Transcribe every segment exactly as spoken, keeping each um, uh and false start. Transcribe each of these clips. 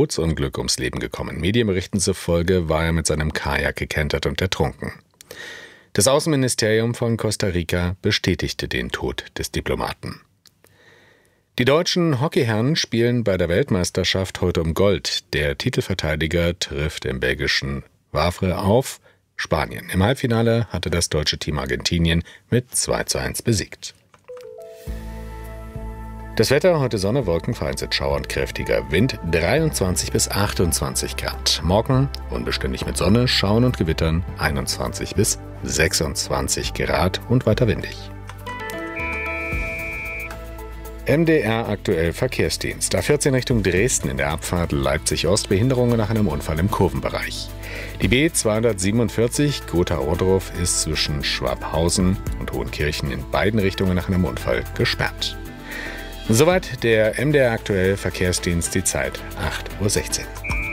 Bootsunglück ums Leben gekommen. Medienberichten zufolge war er mit seinem Kajak gekentert und ertrunken. Das Außenministerium von Costa Rica bestätigte den Tod des Diplomaten. Die deutschen Hockeyherren spielen bei der Weltmeisterschaft heute um Gold. Der Titelverteidiger trifft im belgischen Wavre auf Spanien. Im Halbfinale hatte das deutsche Team Argentinien mit zwei zu eins besiegt. Das Wetter, heute Sonne, Wolken, vereinzelt Schauer und kräftiger Wind, dreiundzwanzig bis achtundzwanzig Grad. Morgen unbeständig mit Sonne, Schauen und Gewittern, einundzwanzig bis sechsundzwanzig Grad und weiter windig. M D R aktuell Verkehrsdienst. A vierzehn Richtung Dresden in der Abfahrt Leipzig-Ost, Behinderungen nach einem Unfall im Kurvenbereich. Die B zweihundertsiebenundvierzig Gotha-Ohrdruf ist zwischen Schwabhausen und Hohenkirchen in beiden Richtungen nach einem Unfall gesperrt. Soweit der M D R aktuell Verkehrsdienst, die Zeit acht Uhr sechzehn.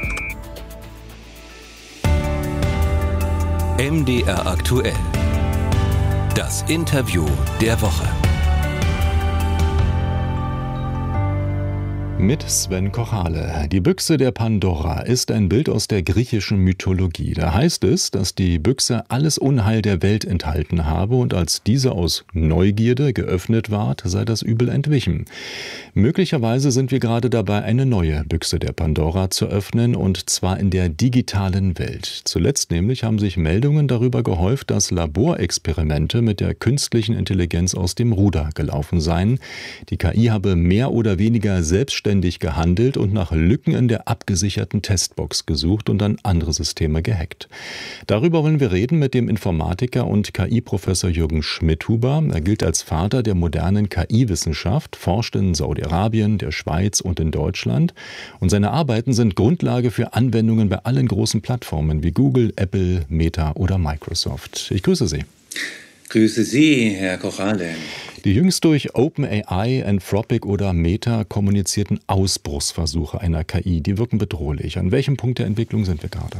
M D R aktuell. Das Interview der Woche. Mit Sven Kochale. Die Büchse der Pandora ist ein Bild aus der griechischen Mythologie. Da heißt es, dass die Büchse alles Unheil der Welt enthalten habe und als diese aus Neugierde geöffnet ward, sei das Übel entwichen. Möglicherweise sind wir gerade dabei, eine neue Büchse der Pandora zu öffnen, und zwar in der digitalen Welt. Zuletzt nämlich haben sich Meldungen darüber gehäuft, dass Laborexperimente mit der künstlichen Intelligenz aus dem Ruder gelaufen seien. Die K I habe mehr oder weniger selbstständig gehandelt und nach Lücken in der abgesicherten Testbox gesucht und dann andere Systeme gehackt. Darüber wollen wir reden mit dem Informatiker und K I-Professor Jürgen Schmidhuber. Er gilt als Vater der modernen K I-Wissenschaft, forscht in Saudi-Arabien, der Schweiz und in Deutschland. Und seine Arbeiten sind Grundlage für Anwendungen bei allen großen Plattformen wie Google, Apple, Meta oder Microsoft. Ich grüße Sie. Grüße Sie, Herr Kochale. Die jüngst durch OpenAI, Anthropic oder Meta kommunizierten Ausbruchsversuche einer K I, die wirken bedrohlich. An welchem Punkt der Entwicklung sind wir gerade?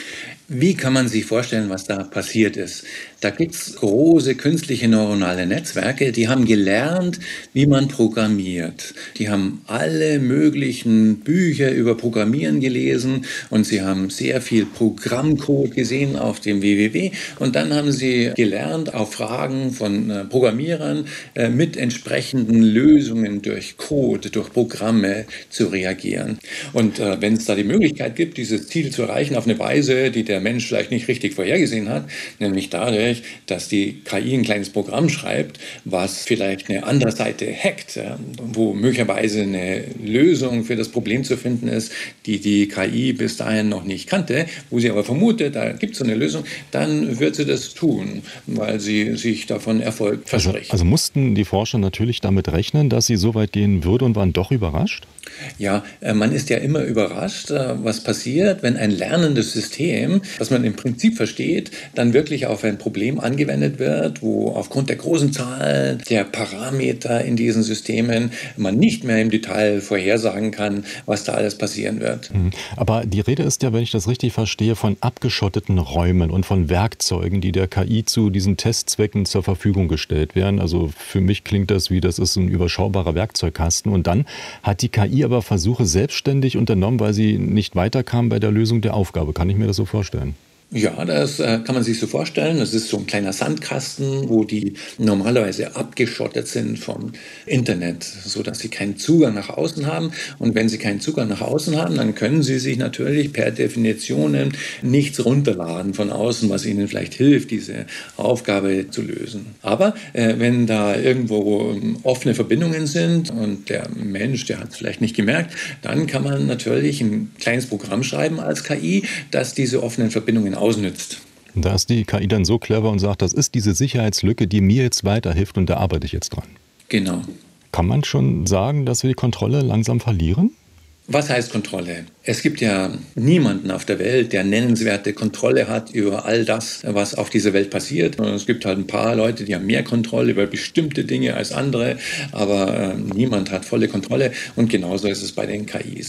Wie kann man sich vorstellen, was da passiert ist? Da gibt es große künstliche neuronale Netzwerke, die haben gelernt, wie man programmiert. Die haben alle möglichen Bücher über Programmieren gelesen und sie haben sehr viel Programmcode gesehen auf dem W W W. Und dann haben sie gelernt, auf Fragen von äh, Programmierern äh, mit entsprechenden Lösungen durch Code, durch Programme zu reagieren. Und äh, wenn es da die Möglichkeit gibt, dieses Ziel zu erreichen auf eine Weise, die der Mensch vielleicht nicht richtig vorhergesehen hat, nämlich dadurch, dass die K I ein kleines Programm schreibt, was vielleicht eine andere Seite hackt, wo möglicherweise eine Lösung für das Problem zu finden ist, die die K I bis dahin noch nicht kannte, wo sie aber vermutet, da gibt es so eine Lösung, dann wird sie das tun, weil sie sich davon Erfolg verspricht. Also, also mussten die Forscher natürlich damit rechnen, dass sie so weit gehen würde, und waren doch überrascht? Ja, man ist ja immer überrascht, was passiert, wenn ein lernendes System, das man im Prinzip versteht, dann wirklich auf ein Problem angewendet wird, wo aufgrund der großen Zahl der Parameter in diesen Systemen man nicht mehr im Detail vorhersagen kann, was da alles passieren wird. Aber die Rede ist ja, wenn ich das richtig verstehe, von abgeschotteten Räumen und von Werkzeugen, die der K I zu diesen Testzwecken zur Verfügung gestellt werden. Also für mich klingt das wie, das ist ein überschaubarer Werkzeugkasten. Und dann hat die K I aber Versuche selbstständig unternommen, weil sie nicht weiterkam bei der Lösung der Aufgabe. Kann ich mir das so vorstellen? Ja, das äh, kann man sich so vorstellen. Das ist so ein kleiner Sandkasten, wo die normalerweise abgeschottet sind vom Internet, sodass sie keinen Zugang nach außen haben. Und wenn sie keinen Zugang nach außen haben, dann können sie sich natürlich per Definition nichts runterladen von außen, was ihnen vielleicht hilft, diese Aufgabe zu lösen. Aber äh, wenn da irgendwo ähm, offene Verbindungen sind und der Mensch, der hat es vielleicht nicht gemerkt, dann kann man natürlich ein kleines Programm schreiben als K I, das diese offenen Verbindungen ausnützt. Da ist die K I dann so clever und sagt, das ist diese Sicherheitslücke, die mir jetzt weiterhilft, und da arbeite ich jetzt dran. Genau. Kann man schon sagen, dass wir die Kontrolle langsam verlieren? Was heißt Kontrolle? Es gibt ja niemanden auf der Welt, der nennenswerte Kontrolle hat über all das, was auf dieser Welt passiert. Und es gibt halt ein paar Leute, die haben mehr Kontrolle über bestimmte Dinge als andere, aber äh, niemand hat volle Kontrolle, und genauso ist es bei den K Is.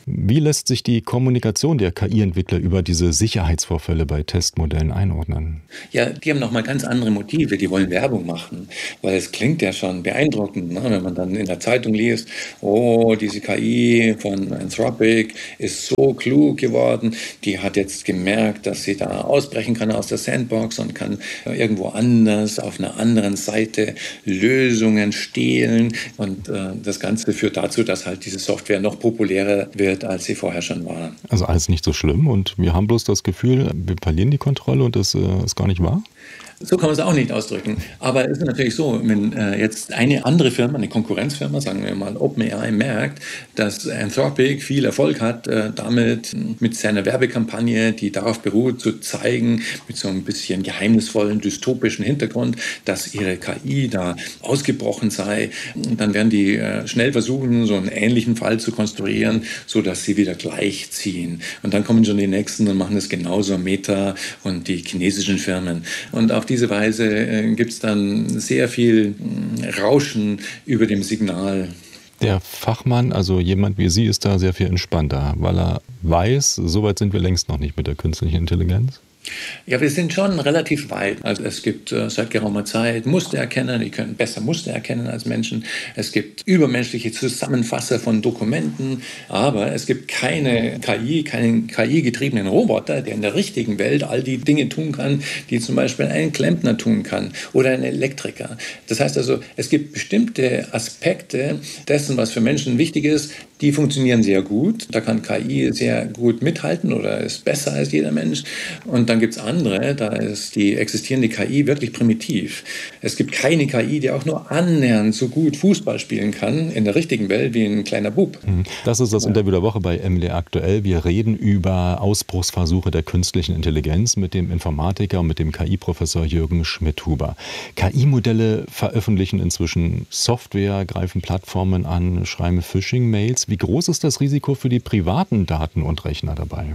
Wie lässt sich die Kommunikation der K I-Entwickler über diese Sicherheitsvorfälle bei Testmodellen einordnen? Ja, die haben nochmal ganz andere Motive. Die wollen Werbung machen, weil es klingt ja schon beeindruckend, ne? Wenn man dann in der Zeitung liest, oh, diese K I von Anthropic ist so klug geworden, die hat jetzt gemerkt, dass sie da ausbrechen kann aus der Sandbox und kann irgendwo anders auf einer anderen Seite Lösungen stehlen. Und äh, das Ganze führt dazu, dass halt diese Software noch populärer wird, als sie vorher schon war. Also alles nicht so schlimm und wir haben bloß das Gefühl, wir verlieren die Kontrolle und das äh, ist gar nicht wahr? So kann man es auch nicht ausdrücken. Aber es ist natürlich so, wenn äh, jetzt eine andere Firma, eine Konkurrenzfirma, sagen wir mal OpenAI, merkt, dass Anthropic viel Erfolg hat, äh, damit mit seiner Werbekampagne, die darauf beruht, zu zeigen, mit so ein bisschen geheimnisvollen, dystopischen Hintergrund, dass ihre K I da ausgebrochen sei, dann werden die äh, schnell versuchen, so einen ähnlichen Fall zu konstruieren, sodass sie wieder gleichziehen. Und dann kommen schon die Nächsten und machen es genauso, Meta und die chinesischen Firmen. Und auf diese Weise äh, gibt es dann sehr viel äh, Rauschen über dem Signal. Der Fachmann, also jemand wie Sie, ist da sehr viel entspannter, weil er weiß, so weit sind wir längst noch nicht mit der künstlichen Intelligenz. Ja, wir sind schon relativ weit. Also es gibt äh, seit geraumer Zeit Mustererkenner, die können besser Muster erkennen als Menschen. Es gibt übermenschliche Zusammenfasser von Dokumenten, aber es gibt keine K I, keinen K I-getriebenen Roboter, der in der richtigen Welt all die Dinge tun kann, die zum Beispiel ein Klempner tun kann oder ein Elektriker. Das heißt also, es gibt bestimmte Aspekte dessen, was für Menschen wichtig ist, die funktionieren sehr gut. Da kann K I sehr gut mithalten oder ist besser als jeder Mensch. Und dann gibt es andere, da ist die existierende K I wirklich primitiv. Es gibt keine K I, die auch nur annähernd so gut Fußball spielen kann in der richtigen Welt wie ein kleiner Bub. Das ist das Interview der Woche bei M D R aktuell. Wir reden über Ausbruchsversuche der künstlichen Intelligenz mit dem Informatiker und mit dem K I-Professor Jürgen Schmidhuber. K I-Modelle veröffentlichen inzwischen Software, greifen Plattformen an, schreiben Phishing-Mails. Wie groß ist das Risiko für die privaten Daten und Rechner dabei?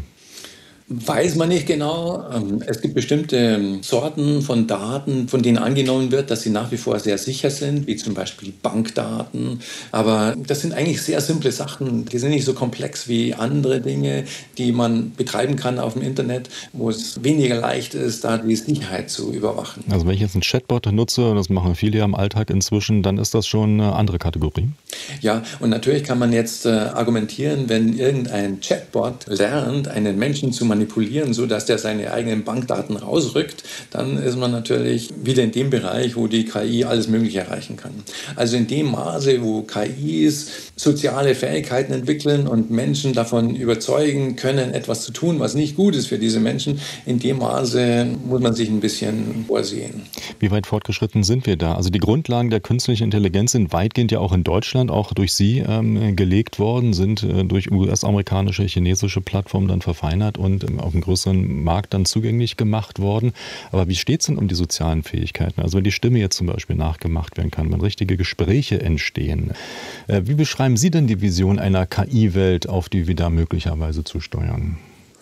Weiß man nicht genau. Es gibt bestimmte Sorten von Daten, von denen angenommen wird, dass sie nach wie vor sehr sicher sind, wie zum Beispiel Bankdaten. Aber das sind eigentlich sehr simple Sachen. Die sind nicht so komplex wie andere Dinge, die man betreiben kann auf dem Internet, wo es weniger leicht ist, da die Sicherheit zu überwachen. Also wenn ich jetzt einen Chatbot nutze, und das machen viele ja im Alltag inzwischen, dann ist das schon eine andere Kategorie? Ja, und natürlich kann man jetzt äh, argumentieren, wenn irgendein Chatbot lernt, einen Menschen zu manipulieren, sodass der seine eigenen Bankdaten rausrückt, dann ist man natürlich wieder in dem Bereich, wo die K I alles Mögliche erreichen kann. Also in dem Maße, wo K Is soziale Fähigkeiten entwickeln und Menschen davon überzeugen können, etwas zu tun, was nicht gut ist für diese Menschen, in dem Maße muss man sich ein bisschen vorsehen. Wie weit fortgeschritten sind wir da? Also die Grundlagen der künstlichen Intelligenz sind weitgehend ja auch in Deutschland, auch durch Sie ähm, gelegt worden, sind äh, durch U S-amerikanische, chinesische Plattformen dann verfeinert und ähm, auf einem größeren Markt dann zugänglich gemacht worden. Aber wie steht es denn um die sozialen Fähigkeiten? Also wenn die Stimme jetzt zum Beispiel nachgemacht werden kann, wenn richtige Gespräche entstehen. Äh, wie beschreiben Sie denn die Vision einer K I-Welt, auf die wir da möglicherweise zusteuern?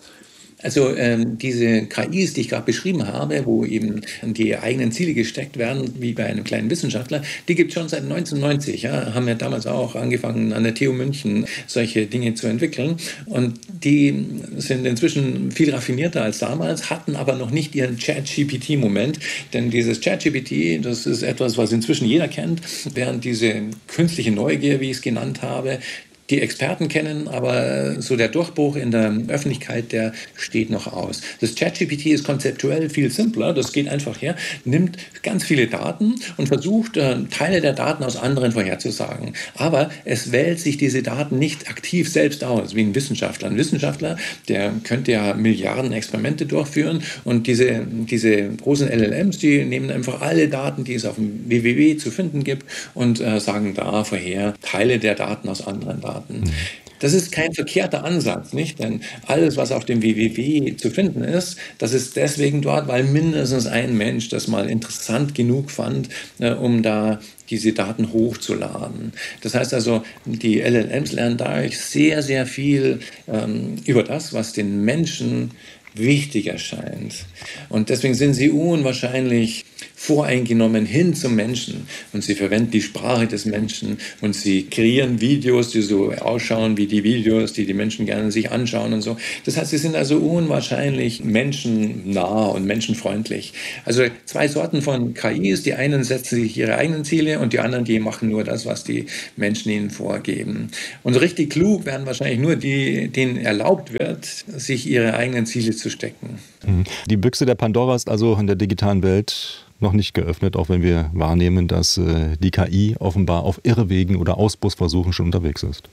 Also ähm, diese K Is, die ich gerade beschrieben habe, wo eben die eigenen Ziele gesteckt werden, wie bei einem kleinen Wissenschaftler, die gibt es schon seit neunzehnhundertneunzig. Ja, haben ja damals auch angefangen, an der T U München solche Dinge zu entwickeln. Und die sind inzwischen viel raffinierter als damals, hatten aber noch nicht ihren Chat-G P T-Moment. Denn dieses Chat-G P T, das ist etwas, was inzwischen jeder kennt, während diese künstliche Neugier, wie ich es genannt habe, die Experten kennen, aber so der Durchbruch in der Öffentlichkeit, der steht noch aus. Das Chat-G P T ist konzeptuell viel simpler, das geht einfach her, nimmt ganz viele Daten und versucht, Teile der Daten aus anderen vorherzusagen. Aber es wählt sich diese Daten nicht aktiv selbst aus, wie ein Wissenschaftler. Ein Wissenschaftler, der könnte ja Milliarden Experimente durchführen und diese, diese großen L L Ms, die nehmen einfach alle Daten, die es auf dem W W W zu finden gibt und äh, sagen da vorher Teile der Daten aus anderen Daten. Das ist kein verkehrter Ansatz, nicht? Denn alles, was auf dem W W W zu finden ist, das ist deswegen dort, weil mindestens ein Mensch das mal interessant genug fand, äh, um da diese Daten hochzuladen. Das heißt also, die L L Ms lernen dadurch sehr, sehr viel ähm, über das, was den Menschen wichtig erscheint. Und deswegen sind sie unwahrscheinlich voreingenommen hin zum Menschen. Und sie verwenden die Sprache des Menschen und sie kreieren Videos, die so ausschauen wie die Videos, die die Menschen gerne sich anschauen und so. Das heißt, sie sind also unwahrscheinlich menschennah und menschenfreundlich. Also zwei Sorten von K Is. Die einen setzen sich ihre eigenen Ziele und die anderen, die machen nur das, was die Menschen ihnen vorgeben. Und so richtig klug werden wahrscheinlich nur die, denen erlaubt wird, sich ihre eigenen Ziele zu stecken. Die Büchse der Pandora ist also in der digitalen Welt noch nicht geöffnet, auch wenn wir wahrnehmen, dass äh, die K I offenbar auf Irrwegen oder Ausbruchsversuchen schon unterwegs ist.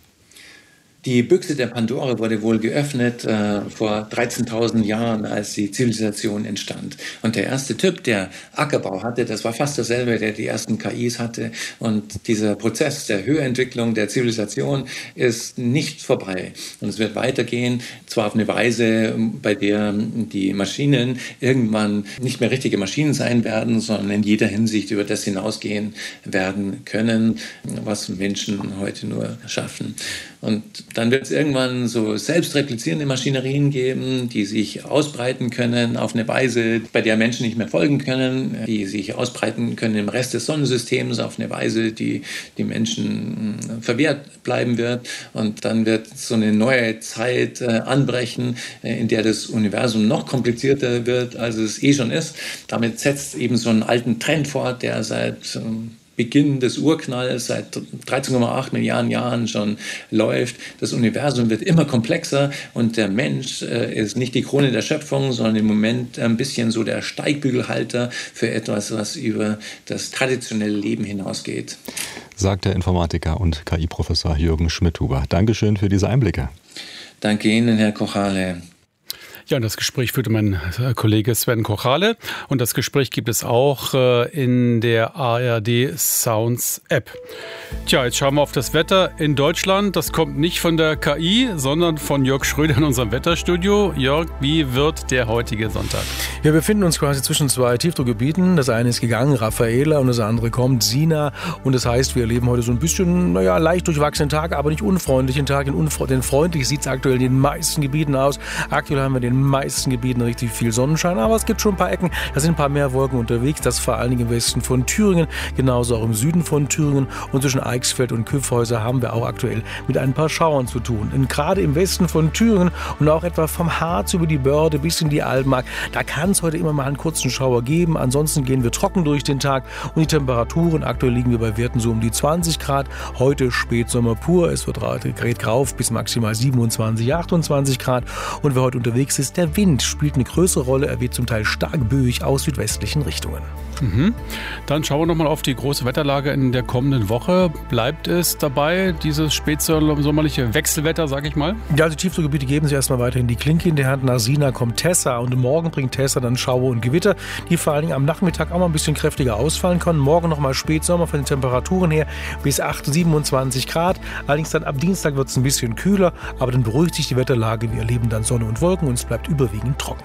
Die Büchse der Pandora wurde wohl geöffnet äh, vor dreizehntausend Jahren, als die Zivilisation entstand. Und der erste Typ, der Ackerbau hatte, das war fast dasselbe, der die ersten K Is hatte. Und dieser Prozess der Höherentwicklung der Zivilisation ist nicht vorbei. Und es wird weitergehen, zwar auf eine Weise, bei der die Maschinen irgendwann nicht mehr richtige Maschinen sein werden, sondern in jeder Hinsicht über das hinausgehen werden können, was Menschen heute nur schaffen. Und dann wird es irgendwann so selbstreplizierende Maschinerien geben, die sich ausbreiten können auf eine Weise, bei der Menschen nicht mehr folgen können, die sich ausbreiten können im Rest des Sonnensystems auf eine Weise, die die Menschen verwehrt bleiben wird. Und dann wird so eine neue Zeit äh, anbrechen, äh, in der das Universum noch komplizierter wird, als es eh schon ist. Damit setzt eben so einen alten Trend fort, der seit ähm, Beginn des Urknalls seit dreizehn Komma acht Milliarden Jahren schon läuft. Das Universum wird immer komplexer und der Mensch äh, ist nicht die Krone der Schöpfung, sondern im Moment ein bisschen so der Steigbügelhalter für etwas, was über das traditionelle Leben hinausgeht. Sagt der Informatiker und K I-Professor Jürgen Schmidhuber. Dankeschön für diese Einblicke. Danke Ihnen, Herr Kochale. Ja, und das Gespräch führte mein Kollege Sven Kochale. Und das Gespräch gibt es auch äh, in der A R D Sounds App. Tja, jetzt schauen wir auf das Wetter in Deutschland. Das kommt nicht von der K I, sondern von Jörg Schröder in unserem Wetterstudio. Jörg, wie wird der heutige Sonntag? Wir befinden uns quasi zwischen zwei Tiefdruckgebieten. Das eine ist gegangen, Raffaela, und das andere kommt, Sina. Und das heißt, wir erleben heute so ein bisschen, naja, leicht durchwachsenen Tag, aber nicht unfreundlichen Tag. Denn, unfre- denn freundlich sieht es aktuell in den meisten Gebieten aus. Aktuell haben wir den meisten Gebieten richtig viel Sonnenschein, aber es gibt schon ein paar Ecken, da sind ein paar mehr Wolken unterwegs, das vor allen Dingen im Westen von Thüringen, genauso auch im Süden von Thüringen, und zwischen Eichsfeld und Kyffhäuser haben wir auch aktuell mit ein paar Schauern zu tun. Und gerade im Westen von Thüringen und auch etwa vom Harz über die Börde bis in die Altmark, da kann es heute immer mal einen kurzen Schauer geben, ansonsten gehen wir trocken durch den Tag und die Temperaturen, aktuell liegen wir bei Werten so um die zwanzig Grad, heute Spätsommer pur, es wird gerät grauf bis maximal siebenundzwanzig, achtundzwanzig Grad, und wer heute unterwegs ist, der Wind spielt eine größere Rolle. Er weht zum Teil stark böig aus südwestlichen Richtungen. Mhm. Dann schauen wir nochmal auf die große Wetterlage in der kommenden Woche. Bleibt es dabei, dieses spätsommerliche Wechselwetter, sag ich mal? Ja, also Tiefdruckgebiete geben sich erstmal weiterhin die Klinke in der Hand. Nach Sina kommt Tessa und morgen bringt Tessa dann Schauer und Gewitter, die vor allen Dingen am Nachmittag auch mal ein bisschen kräftiger ausfallen können. Morgen nochmal Spätsommer von den Temperaturen her bis acht, siebenundzwanzig Grad. Allerdings dann ab Dienstag wird es ein bisschen kühler, aber dann beruhigt sich die Wetterlage. Wir erleben dann Sonne und Wolken und es bleibt überwiegend trocken.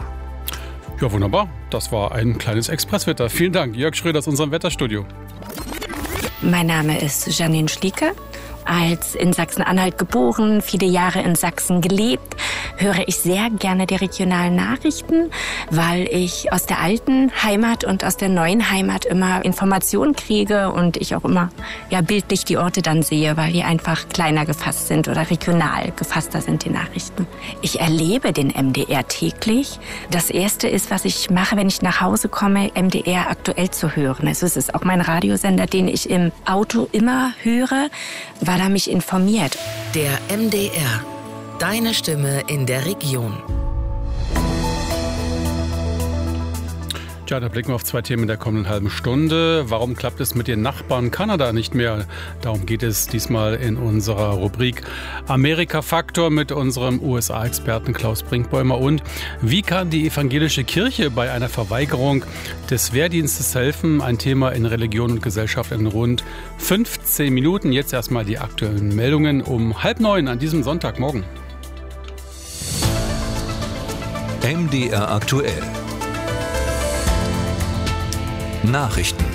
Ja, wunderbar. Das war ein kleines Expresswetter. Vielen Dank, Jörg Schröder aus unserem Wetterstudio. Mein Name ist Janine Schlieke. Als in Sachsen-Anhalt geboren, viele Jahre in Sachsen gelebt, höre ich sehr gerne die regionalen Nachrichten, weil ich aus der alten Heimat und aus der neuen Heimat immer Informationen kriege und ich auch immer ja bildlich die Orte dann sehe, weil die einfach kleiner gefasst sind oder regional gefasster sind, die Nachrichten. Ich erlebe den M D R täglich. Das Erste ist, was ich mache, wenn ich nach Hause komme, M D R aktuell zu hören. Also es ist auch mein Radiosender, den ich im Auto immer höre, weil er mich informiert. Der M D R. Deine Stimme in der Region. Tja, da blicken wir auf zwei Themen in der kommenden halben Stunde. Warum klappt es mit den Nachbarn Kanada nicht mehr? Darum geht es diesmal in unserer Rubrik Amerika-Faktor mit unserem U S A-Experten Klaus Brinkbäumer. Und wie kann die evangelische Kirche bei einer Verweigerung des Wehrdienstes helfen? Ein Thema in Religion und Gesellschaft in rund fünfzehn Minuten. Jetzt erstmal die aktuellen Meldungen um halb neun an diesem Sonntagmorgen. M D R aktuell. Nachrichten.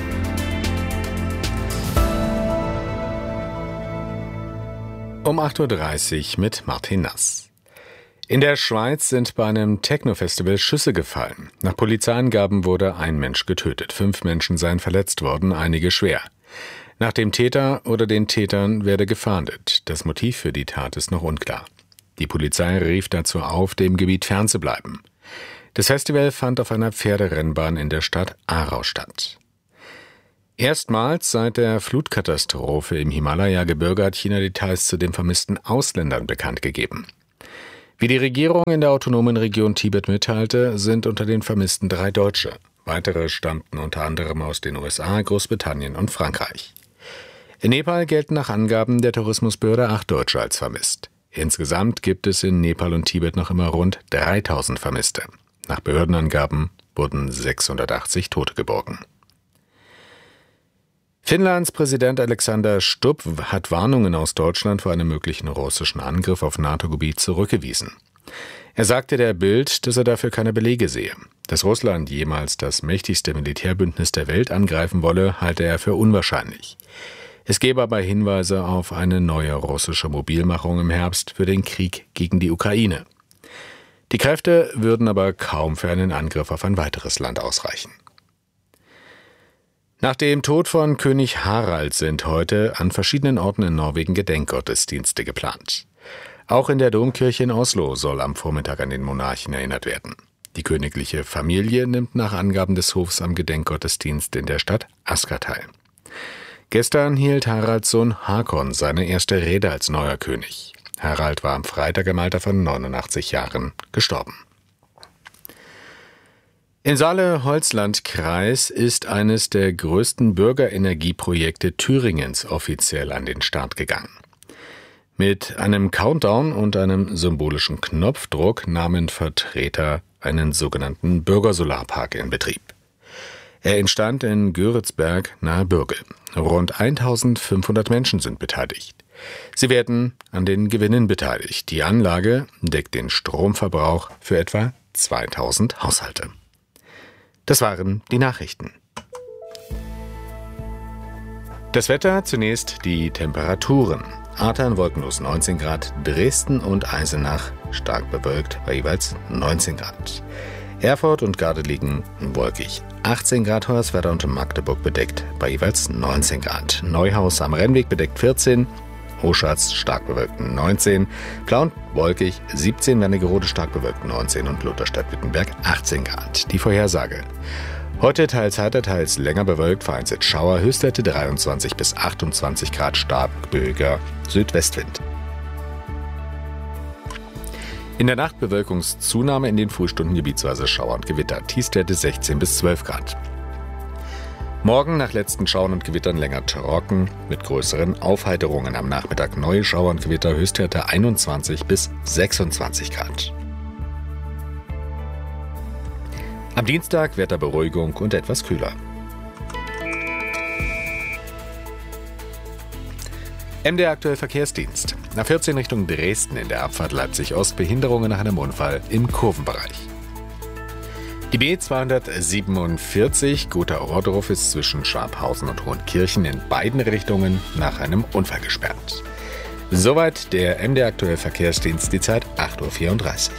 Um acht Uhr dreißig mit Martin Nass. In der Schweiz sind bei einem Techno-Festival Schüsse gefallen. Nach Polizeiangaben wurde ein Mensch getötet. Fünf Menschen seien verletzt worden, einige schwer. Nach dem Täter oder den Tätern werde gefahndet. Das Motiv für die Tat ist noch unklar. Die Polizei rief dazu auf, dem Gebiet fernzubleiben. Das Festival fand auf einer Pferderennbahn in der Stadt Aarau statt. Erstmals seit der Flutkatastrophe im Himalaya-Gebirge hat China Details zu den vermissten Ausländern bekannt gegeben. Wie die Regierung in der autonomen Region Tibet mitteilte, sind unter den Vermissten drei Deutsche. Weitere stammten unter anderem aus den U S A, Großbritannien und Frankreich. In Nepal gelten nach Angaben der Tourismusbehörde acht Deutsche als vermisst. Insgesamt gibt es in Nepal und Tibet noch immer rund dreitausend Vermisste. Nach Behördenangaben wurden sechshundertachtzig Tote geborgen. Finnlands Präsident Alexander Stubb hat Warnungen aus Deutschland vor einem möglichen russischen Angriff auf NATO-Gebiet zurückgewiesen. Er sagte der Bild, dass er dafür keine Belege sehe. Dass Russland jemals das mächtigste Militärbündnis der Welt angreifen wolle, halte er für unwahrscheinlich. Es gebe aber Hinweise auf eine neue russische Mobilmachung im Herbst für den Krieg gegen die Ukraine. Die Kräfte würden aber kaum für einen Angriff auf ein weiteres Land ausreichen. Nach dem Tod von König Harald sind heute an verschiedenen Orten in Norwegen Gedenkgottesdienste geplant. Auch in der Domkirche in Oslo soll am Vormittag an den Monarchen erinnert werden. Die königliche Familie nimmt nach Angaben des Hofs am Gedenkgottesdienst in der Stadt Asker teil. Gestern hielt Haralds Sohn Hakon seine erste Rede als neuer König. Harald war am Freitag im Alter von neunundachtzig Jahren gestorben. In Saale-Holzland-Kreis ist eines der größten Bürgerenergieprojekte Thüringens offiziell an den Start gegangen. Mit einem Countdown und einem symbolischen Knopfdruck nahmen Vertreter einen sogenannten Bürgersolarpark in Betrieb. Er entstand in Göritzberg nahe Bürgel. Rund eintausendfünfhundert Menschen sind beteiligt. Sie werden an den Gewinnen beteiligt. Die Anlage deckt den Stromverbrauch für etwa zweitausend Haushalte. Das waren die Nachrichten. Das Wetter, zunächst die Temperaturen. Ahrtal wolkenlos neunzehn Grad, Dresden und Eisenach stark bewölkt bei jeweils neunzehn Grad. Erfurt und Gardelegen wolkig, achtzehn Grad, Hoyerswerda und Magdeburg bedeckt bei jeweils neunzehn Grad. Neuhaus am Rennweg bedeckt vierzehn, Oschatz stark bewölkt neunzehn, Plauen wolkig siebzehn, Wernigerode stark bewölkt neunzehn und Lutherstadt-Wittenberg achtzehn Grad. Die Vorhersage. Heute teils heiter, teils länger bewölkt, vereinzelt Schauer, Höchstwerte dreiundzwanzig bis achtundzwanzig Grad, stark böiger Südwestwind. In der Nacht Bewölkungszunahme, in den Frühstunden gebietsweise Schauer und Gewitter, Tiefstwerte sechzehn bis zwölf Grad. Morgen nach letzten Schauern und Gewittern länger trocken, mit größeren Aufheiterungen. Am Nachmittag neue Schauer und Gewitter, Höchstwerte einundzwanzig bis sechsundzwanzig Grad. Am Dienstag Wetterberuhigung und etwas kühler. M D R aktuell Verkehrsdienst. Nach vierzehn Richtung Dresden in der Abfahrt Leipzig-Ost Behinderungen nach einem Unfall im Kurvenbereich. Die B zweihundertsiebenundvierzig Gotha-Ohrdruf ist zwischen Schwabhausen und Hohenkirchen in beiden Richtungen nach einem Unfall gesperrt. Soweit der M D R aktuell Verkehrsdienst, die Zeit acht Uhr vierunddreißig.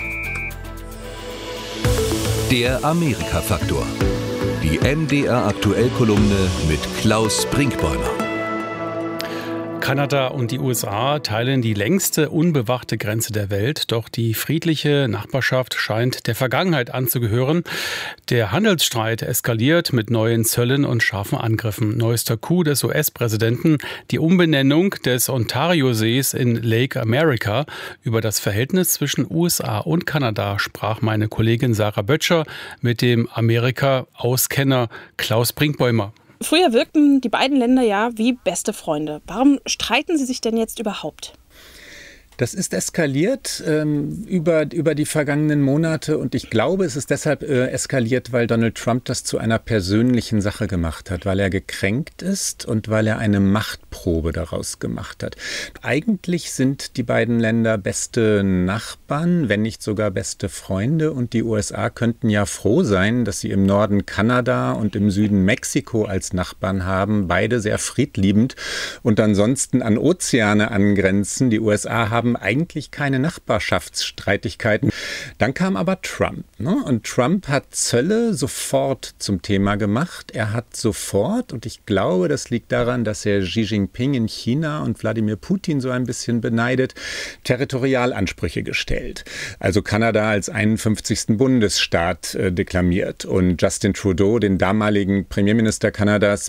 Der Amerika-Faktor. Die M D R aktuell-Kolumne mit Klaus Brinkbäumer. Kanada und die U S A teilen die längste unbewachte Grenze der Welt, doch die friedliche Nachbarschaft scheint der Vergangenheit anzugehören. Der Handelsstreit eskaliert mit neuen Zöllen und scharfen Angriffen. Neuester Coup des U S-Präsidenten, die Umbenennung des Ontario-Sees in Lake America. Über das Verhältnis zwischen U S A und Kanada sprach meine Kollegin Sarah Böttcher mit dem Amerika-Auskenner Klaus Brinkbäumer. Früher wirkten die beiden Länder ja wie beste Freunde. Warum streiten sie sich denn jetzt überhaupt? Das ist eskaliert ähm, über, über die vergangenen Monate und ich glaube, es ist deshalb äh, eskaliert, weil Donald Trump das zu einer persönlichen Sache gemacht hat, weil er gekränkt ist und weil er eine Machtprobe daraus gemacht hat. Eigentlich sind die beiden Länder beste Nachbarn, wenn nicht sogar beste Freunde, und die U S A könnten ja froh sein, dass sie im Norden Kanada und im Süden Mexiko als Nachbarn haben, beide sehr friedliebend und ansonsten an Ozeane angrenzen. Die U S A haben haben eigentlich keine Nachbarschaftsstreitigkeiten. Dann kam aber Trump, ne? Und Trump hat Zölle sofort zum Thema gemacht. Er hat sofort, und ich glaube, das liegt daran, dass er Xi Jinping in China und Wladimir Putin so ein bisschen beneidet, Territorialansprüche gestellt. Also Kanada als einundfünfzigsten Bundesstaat äh, deklamiert und Justin Trudeau, den damaligen Premierminister Kanadas,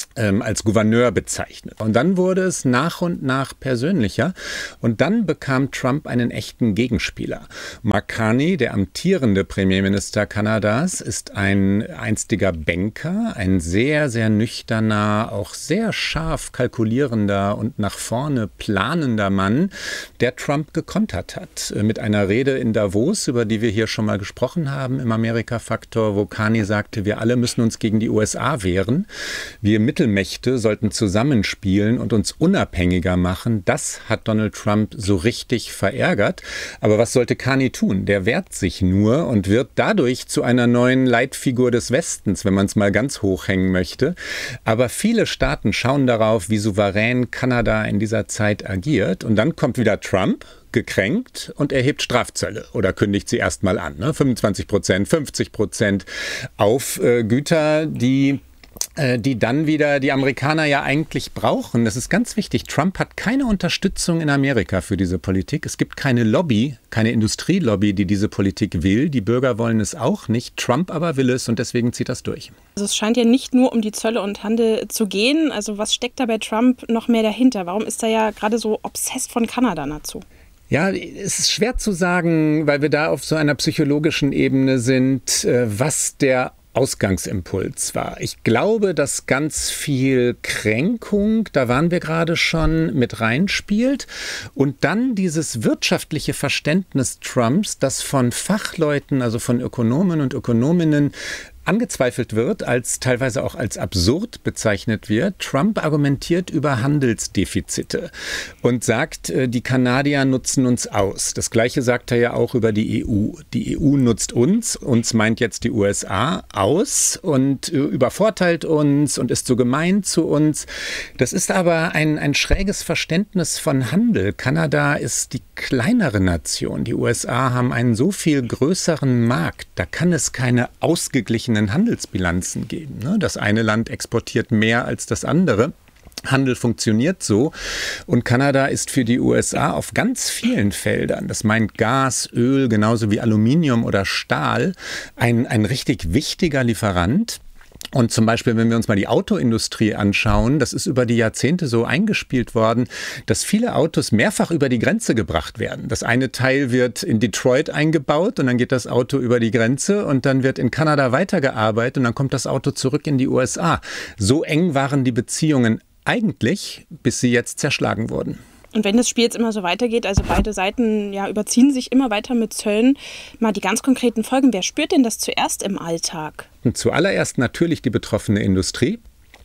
als Gouverneur bezeichnet. Und dann wurde es nach und nach persönlicher und dann bekam Trump einen echten Gegenspieler. Mark Carney, der amtierende Premierminister Kanadas, ist ein einstiger Banker, ein sehr, sehr nüchterner, auch sehr scharf kalkulierender und nach vorne planender Mann, der Trump gekontert hat. Mit einer Rede in Davos, über die wir hier schon mal gesprochen haben im Amerika-Faktor, wo Carney sagte, wir alle müssen uns gegen die U S A wehren. Wir Mittel Mächte sollten zusammenspielen und uns unabhängiger machen. Das hat Donald Trump so richtig verärgert. Aber was sollte Carney tun? Der wehrt sich nur und wird dadurch zu einer neuen Leitfigur des Westens, wenn man es mal ganz hoch hängen möchte. Aber viele Staaten schauen darauf, wie souverän Kanada in dieser Zeit agiert. Und dann kommt wieder Trump, gekränkt, und erhebt Strafzölle oder kündigt sie erstmal an. Ne? fünfundzwanzig Prozent, fünfzig Prozent auf äh, Güter, die die dann wieder die Amerikaner ja eigentlich brauchen. Das ist ganz wichtig. Trump hat keine Unterstützung in Amerika für diese Politik. Es gibt keine Lobby, keine Industrielobby, die diese Politik will. Die Bürger wollen es auch nicht. Trump aber will es und deswegen zieht das durch. Also es scheint ja nicht nur um die Zölle und Handel zu gehen. Also was steckt da bei Trump noch mehr dahinter? Warum ist er ja gerade so obsessed von Kanada dazu? Ja, es ist schwer zu sagen, weil wir da auf so einer psychologischen Ebene sind, was der Ausgangsimpuls war. Ich glaube, dass ganz viel Kränkung, da waren wir gerade schon, mit reinspielt und dann dieses wirtschaftliche Verständnis Trumps, das von Fachleuten, also von Ökonomen und Ökonominnen angezweifelt wird, als teilweise auch als absurd bezeichnet wird. Trump argumentiert über Handelsdefizite und sagt, die Kanadier nutzen uns aus. Das Gleiche sagt er ja auch über die E U. Die E U nutzt uns, uns meint jetzt die U S A, aus und übervorteilt uns und ist so gemein zu uns. Das ist aber ein, ein schräges Verständnis von Handel. Kanada ist die kleinere Nation. Die U S A haben einen so viel größeren Markt. Da kann es keine ausgeglichene Handelsbilanzen geben. Das eine Land exportiert mehr als das andere. Handel funktioniert so und Kanada ist für die U S A auf ganz vielen Feldern, das meint Gas, Öl, genauso wie Aluminium oder Stahl, ein, ein richtig wichtiger Lieferant. Und zum Beispiel, wenn wir uns mal die Autoindustrie anschauen, das ist über die Jahrzehnte so eingespielt worden, dass viele Autos mehrfach über die Grenze gebracht werden. Das eine Teil wird in Detroit eingebaut und dann geht das Auto über die Grenze und dann wird in Kanada weitergearbeitet und dann kommt das Auto zurück in die U S A. So eng waren die Beziehungen eigentlich, bis sie jetzt zerschlagen wurden. Und wenn das Spiel jetzt immer so weitergeht, also beide Seiten ja, überziehen sich immer weiter mit Zöllen, mal die ganz konkreten Folgen. Wer spürt denn das zuerst im Alltag? Und zuallererst natürlich die betroffene Industrie.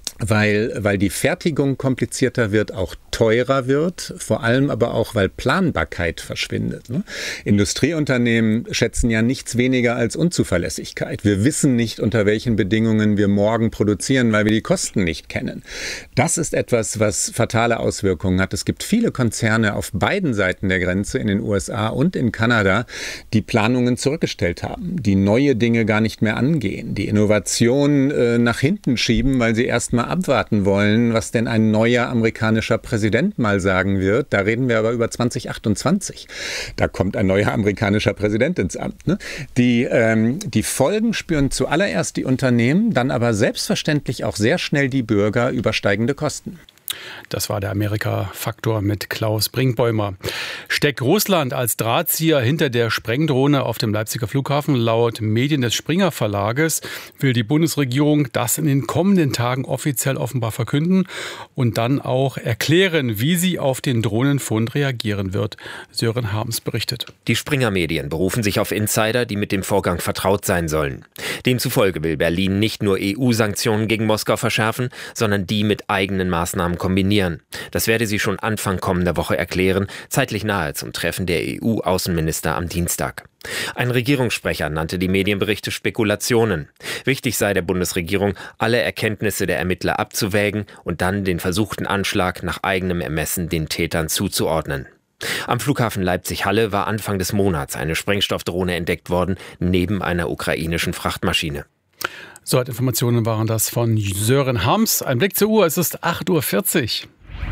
Weil, weil die Fertigung komplizierter wird, auch teurer wird, vor allem aber auch, weil Planbarkeit verschwindet. Ne? Industrieunternehmen schätzen ja nichts weniger als Unzuverlässigkeit. Wir wissen nicht, unter welchen Bedingungen wir morgen produzieren, weil wir die Kosten nicht kennen. Das ist etwas, was fatale Auswirkungen hat. Es gibt viele Konzerne auf beiden Seiten der Grenze, in den U S A und in Kanada, die Planungen zurückgestellt haben, die neue Dinge gar nicht mehr angehen, die Innovation äh, nach hinten schieben, weil sie erstmal abwarten wollen, was denn ein neuer amerikanischer Präsident mal sagen wird. Da reden wir aber über zwanzig achtundzwanzig. Da kommt ein neuer amerikanischer Präsident ins Amt. Ne? Die, ähm, die Folgen spüren zuallererst die Unternehmen, dann aber selbstverständlich auch sehr schnell die Bürger über steigende Kosten. Das war der Amerika-Faktor mit Klaus Brinkbäumer. Steckt Russland als Drahtzieher hinter der Sprengdrohne auf dem Leipziger Flughafen? Laut Medien des Springer Verlages will die Bundesregierung das in den kommenden Tagen offiziell offenbar verkünden und dann auch erklären, wie sie auf den Drohnenfund reagieren wird. Sören Harms berichtet. Die Springer-Medien berufen sich auf Insider, die mit dem Vorgang vertraut sein sollen. Demzufolge will Berlin nicht nur E U-Sanktionen gegen Moskau verschärfen, sondern die mit eigenen Maßnahmen kombinieren. Das werde sie schon Anfang kommender Woche erklären, zeitlich nahe zum Treffen der E U-Außenminister am Dienstag. Ein Regierungssprecher nannte die Medienberichte Spekulationen. Wichtig sei der Bundesregierung, alle Erkenntnisse der Ermittler abzuwägen und dann den versuchten Anschlag nach eigenem Ermessen den Tätern zuzuordnen. Am Flughafen Leipzig-Halle war Anfang des Monats eine Sprengstoffdrohne entdeckt worden, neben einer ukrainischen Frachtmaschine. Soweit Informationen waren das von Sören Harms. Ein Blick zur Uhr, es ist acht Uhr vierzig.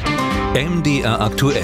M D R aktuell.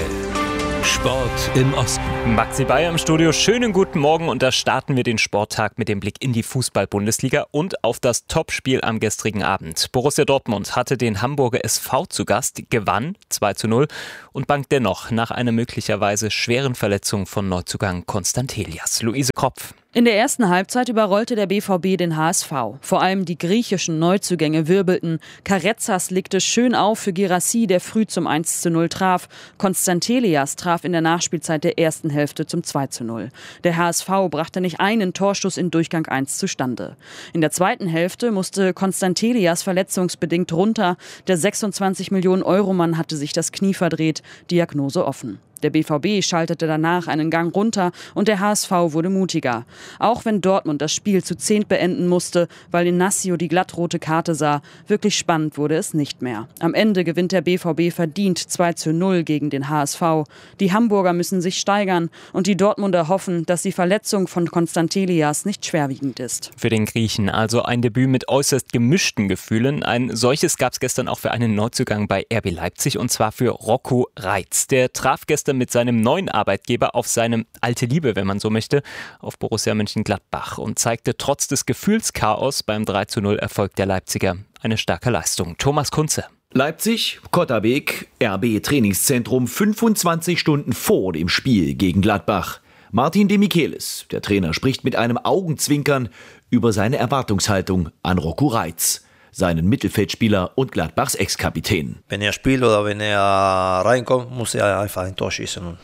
Sport im Osten. Maxi Bayer im Studio. Schönen guten Morgen und da starten wir den Sporttag mit dem Blick in die Fußball-Bundesliga und auf das Topspiel am gestrigen Abend. Borussia Dortmund hatte den Hamburger S V zu Gast, gewann zwei zu null und bangt dennoch nach einer möglicherweise schweren Verletzung von Neuzugang Constant Elias. Luise Kropf. In der ersten Halbzeit überrollte der B V B den H S V. Vor allem die griechischen Neuzugänge wirbelten. Karezas legte schön auf für Guirassy, der früh zum eins zu null traf. Konstantelias traf in der Nachspielzeit der ersten Hälfte zum zwei zu null. Der H S V brachte nicht einen Torschuss in Durchgang eins zustande. In der zweiten Hälfte musste Konstantelias verletzungsbedingt runter. Der sechsundzwanzig Millionen Euro Mann hatte sich das Knie verdreht. Diagnose offen. Der B V B schaltete danach einen Gang runter und der H S V wurde mutiger. Auch wenn Dortmund das Spiel zu zehnt beenden musste, weil Inacio die glattrote Karte sah, wirklich spannend wurde es nicht mehr. Am Ende gewinnt der B V B verdient zwei zu null gegen den H S V. Die Hamburger müssen sich steigern und die Dortmunder hoffen, dass die Verletzung von Konstantelias nicht schwerwiegend ist. Für den Griechen also ein Debüt mit äußerst gemischten Gefühlen. Ein solches gab es gestern auch für einen Neuzugang bei R B Leipzig und zwar für Rocco Reitz. Der traf gestern mit seinem neuen Arbeitgeber auf seine alte Liebe, wenn man so möchte, auf Borussia Mönchengladbach und zeigte trotz des Gefühlschaos beim drei zu null Erfolg der Leipziger eine starke Leistung. Thomas Kunze. Leipzig, Kotterbeek, R B-Trainingszentrum fünfundzwanzig Stunden vor dem Spiel gegen Gladbach. Martin de Michelis, der Trainer, spricht mit einem Augenzwinkern über seine Erwartungshaltung an Rocco Reitz, seinen Mittelfeldspieler und Gladbachs Ex-Kapitän. Wenn er spielt oder wenn er reinkommt, muss er einfach ein Tor schießen.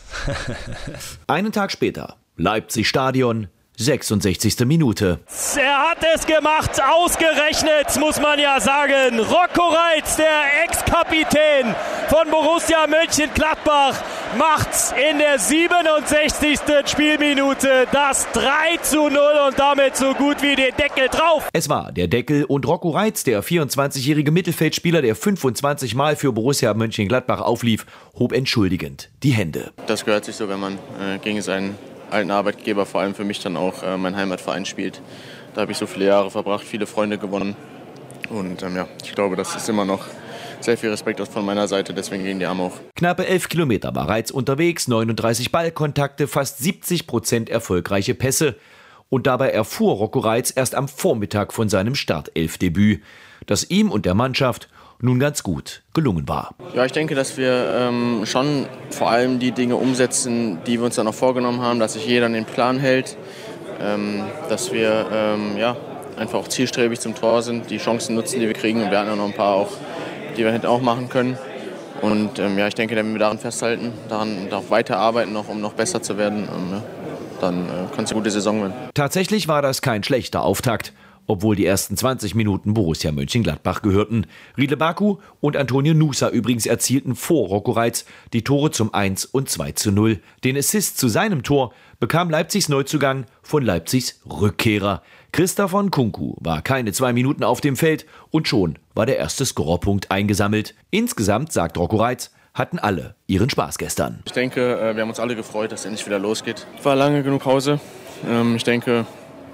Einen Tag später, Leipzig-Stadion, sechsundsechzigste Minute. Er hat es gemacht, ausgerechnet, muss man ja sagen. Rocco Reitz, der Ex-Kapitän von Borussia Mönchengladbach, macht in der siebenundsechzigsten Spielminute das drei zu null und damit so gut wie den Deckel drauf. Es war der Deckel und Rocco Reitz, der vierundzwanzigjährige Mittelfeldspieler, der fünfundzwanzig Mal für Borussia Mönchengladbach auflief, hob entschuldigend die Hände. Das gehört sich so, wenn man äh, gegen seinen alten Arbeitgeber, vor allem für mich dann auch äh, mein Heimatverein spielt. Da habe ich so viele Jahre verbracht, viele Freunde gewonnen und ähm, ja, ich glaube, das ist immer noch sehr viel Respekt von meiner Seite, deswegen gehen die Arme hoch. Knappe elf Kilometer war Reitz unterwegs, neununddreißig Ballkontakte, fast siebzig Prozent erfolgreiche Pässe. Und dabei erfuhr Rocco Reitz erst am Vormittag von seinem Startelfdebüt, das ihm und der Mannschaft nun ganz gut gelungen war. Ja, ich denke, dass wir ähm, schon vor allem die Dinge umsetzen, die wir uns dann auch vorgenommen haben, dass sich jeder an den Plan hält, ähm, dass wir ähm, ja, einfach auch zielstrebig zum Tor sind, die Chancen nutzen, die wir kriegen und wir hatten ja noch ein paar auch, die wir hätten auch machen können. Und ähm, ja, ich denke, wenn wir daran festhalten, daran darauf weiterarbeiten, noch, um noch besser zu werden, ähm, ja, dann äh, kann es eine gute Saison werden. Tatsächlich war das kein schlechter Auftakt, obwohl die ersten zwanzig Minuten Borussia Mönchengladbach gehörten. Riedle Baku und Antonio Nusa übrigens erzielten vor Rocco Reitz die Tore zum eins und zwei zu null. Den Assist zu seinem Tor bekam Leipzigs Neuzugang von Leipzigs Rückkehrer. Christoph Nkunku war keine zwei Minuten auf dem Feld und schon war der erste Scorerpunkt eingesammelt. Insgesamt, sagt Rocco Reitz, hatten alle ihren Spaß gestern. Ich denke, wir haben uns alle gefreut, dass es endlich wieder losgeht. War lange genug Pause. Ich denke,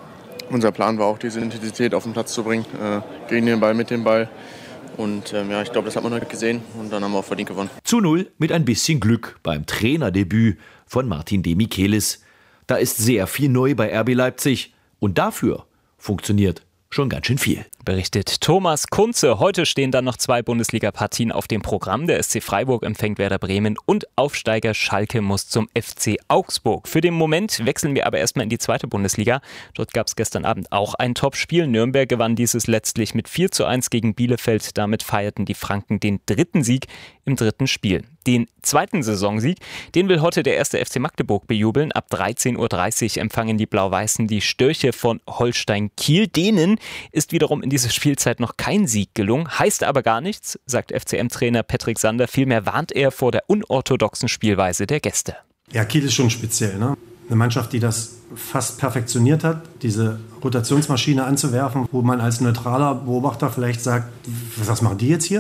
unser Plan war auch, diese Intensität auf den Platz zu bringen, äh, gegen den Ball, mit dem Ball. Und ähm, ja, ich glaube, das hat man heute gesehen und dann haben wir auch verdient gewonnen. Zu null mit ein bisschen Glück beim Trainerdebüt von Martin de Michelis. Da ist sehr viel neu bei R B Leipzig und dafür funktioniert schon ganz schön viel. Berichtet Thomas Kunze. Heute stehen dann noch zwei Bundesliga-Partien auf dem Programm. Der S C Freiburg empfängt Werder Bremen und Aufsteiger Schalke muss zum F C Augsburg. Für den Moment wechseln wir aber erstmal in die zweite Bundesliga. Dort gab es gestern Abend auch ein Topspiel. Nürnberg gewann dieses letztlich mit vier zu eins gegen Bielefeld. Damit feierten die Franken den dritten Sieg im dritten Spiel. Den zweiten Saisonsieg, den will heute der erste F C Magdeburg bejubeln. Ab dreizehn Uhr dreißig empfangen die Blau-Weißen die Störche von Holstein Kiel. Denen ist wiederum in dieser Spielzeit noch kein Sieg gelungen. Heißt aber gar nichts, sagt F C M-Trainer Patrick Sander. Vielmehr warnt er vor der unorthodoxen Spielweise der Gäste. Ja, Kiel ist schon speziell, ne? Eine Mannschaft, die das fast perfektioniert hat, diese Rotationsmaschine anzuwerfen, wo man als neutraler Beobachter vielleicht sagt, was machen die jetzt hier?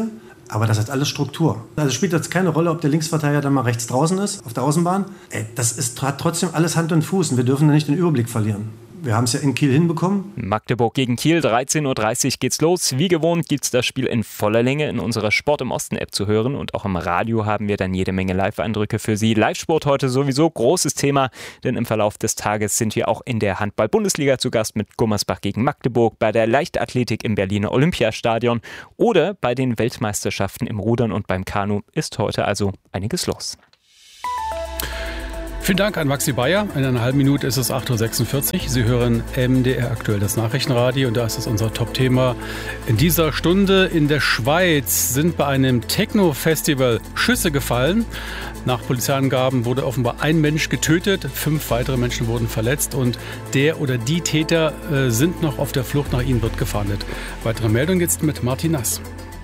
Aber das hat alles Struktur. Also spielt jetzt keine Rolle, ob der Linksverteidiger dann mal rechts draußen ist, auf der Außenbahn. Ey, das ist, hat trotzdem alles Hand und Fuß und wir dürfen da nicht den Überblick verlieren. Wir haben es ja in Kiel hinbekommen. Magdeburg gegen Kiel, dreizehn Uhr dreißig geht's los. Wie gewohnt gibt's das Spiel in voller Länge in unserer Sport im Osten App zu hören. Und auch im Radio haben wir dann jede Menge Live-Eindrücke für Sie. Live-Sport heute sowieso großes Thema, denn im Verlauf des Tages sind wir auch in der Handball-Bundesliga zu Gast mit Gummersbach gegen Magdeburg, bei der Leichtathletik im Berliner Olympiastadion oder bei den Weltmeisterschaften im Rudern und beim Kanu ist heute also einiges los. Vielen Dank an Maxi Bayer. In einer halben Minute ist es acht Uhr sechsundvierzig. Sie hören M D R aktuell, das Nachrichtenradio. Und da ist es unser Top-Thema. In dieser Stunde in der Schweiz sind bei einem Techno-Festival Schüsse gefallen. Nach Polizeiangaben wurde offenbar ein Mensch getötet. Fünf weitere Menschen wurden verletzt. Und der oder die Täter äh, sind noch auf der Flucht. Nach ihnen wird gefahndet. Weitere Meldung jetzt mit Martin Nass.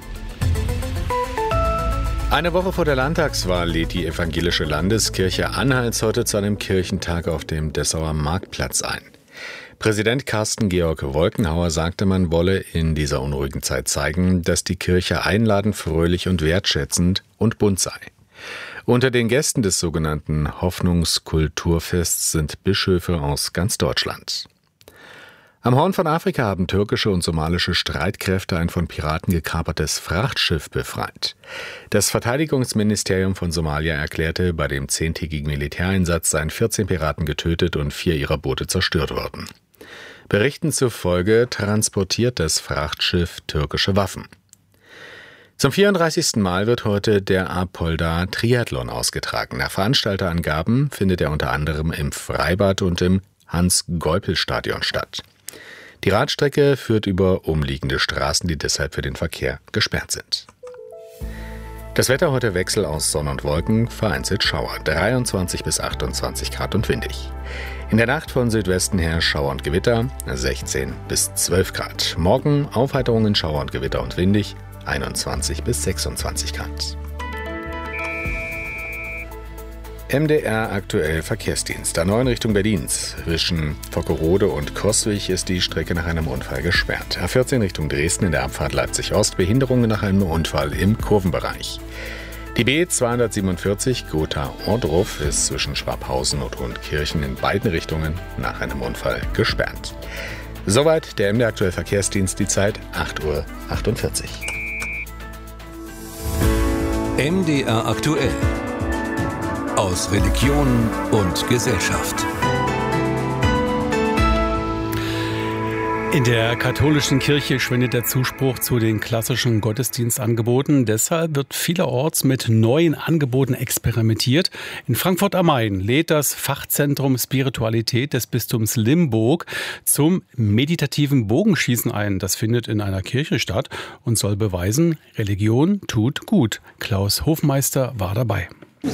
Eine Woche vor der Landtagswahl lädt die evangelische Landeskirche Anhalts heute zu einem Kirchentag auf dem Dessauer Marktplatz ein. Präsident Carsten Georg Wolkenhauer sagte, man wolle in dieser unruhigen Zeit zeigen, dass die Kirche einladend, fröhlich und wertschätzend und bunt sei. Unter den Gästen des sogenannten Hoffnungskulturfests sind Bischöfe aus ganz Deutschland. Am Horn von Afrika haben türkische und somalische Streitkräfte ein von Piraten gekapertes Frachtschiff befreit. Das Verteidigungsministerium von Somalia erklärte, bei dem zehntägigen Militäreinsatz seien vierzehn Piraten getötet und vier ihrer Boote zerstört worden. Berichten zufolge transportiert das Frachtschiff türkische Waffen. Zum vierunddreißigsten Mal wird heute der Apolda Triathlon ausgetragen. Nach Veranstalterangaben findet er unter anderem im Freibad und im Hans-Geupel-Stadion statt. Die Radstrecke führt über umliegende Straßen, die deshalb für den Verkehr gesperrt sind. Das Wetter heute Wechsel aus Sonne und Wolken, vereinzelt Schauer, dreiundzwanzig bis achtundzwanzig Grad und windig. In der Nacht von Südwesten her Schauer und Gewitter, sechzehn bis zwölf Grad. Morgen Aufheiterungen, Schauer und Gewitter und windig, einundzwanzig bis sechsundzwanzig Grad. M D R aktuell Verkehrsdienst. A neun Richtung Berlins. Zwischen Vockerode und Coswig ist die Strecke nach einem Unfall gesperrt. A vierzehn Richtung Dresden in der Abfahrt Leipzig-Ost. Behinderungen nach einem Unfall im Kurvenbereich. Die B zweihundertsiebenundvierzig Gotha-Ohrdruf ist zwischen Schwabhausen und Rundkirchen in beiden Richtungen nach einem Unfall gesperrt. Soweit der M D R aktuell Verkehrsdienst. Die Zeit acht Uhr achtundvierzig. M D R aktuell. Aus Religion und Gesellschaft. In der katholischen Kirche schwindet der Zuspruch zu den klassischen Gottesdienstangeboten. Deshalb wird vielerorts mit neuen Angeboten experimentiert. In Frankfurt am Main lädt das Fachzentrum Spiritualität des Bistums Limburg zum meditativen Bogenschießen ein. Das findet in einer Kirche statt und soll beweisen, Religion tut gut. Klaus Hofmeister war dabei.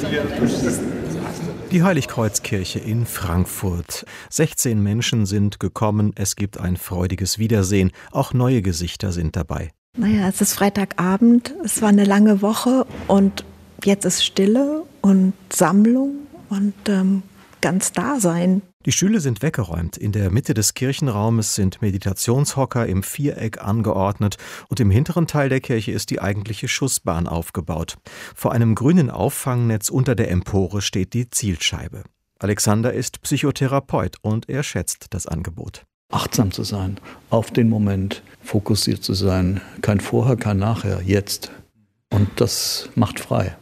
Die Heiligkreuzkirche in Frankfurt. sechzehn Menschen sind gekommen. Es gibt ein freudiges Wiedersehen. Auch neue Gesichter sind dabei. Naja, es ist Freitagabend. Es war eine lange Woche und jetzt ist Stille und Sammlung und ähm, ganz Dasein. Die Stühle sind weggeräumt. In der Mitte des Kirchenraumes sind Meditationshocker im Viereck angeordnet und im hinteren Teil der Kirche ist die eigentliche Schussbahn aufgebaut. Vor einem grünen Auffangnetz unter der Empore steht die Zielscheibe. Alexander ist Psychotherapeut und er schätzt das Angebot. Achtsam zu sein, auf den Moment fokussiert zu sein, kein Vorher, kein Nachher, jetzt. Und das macht frei.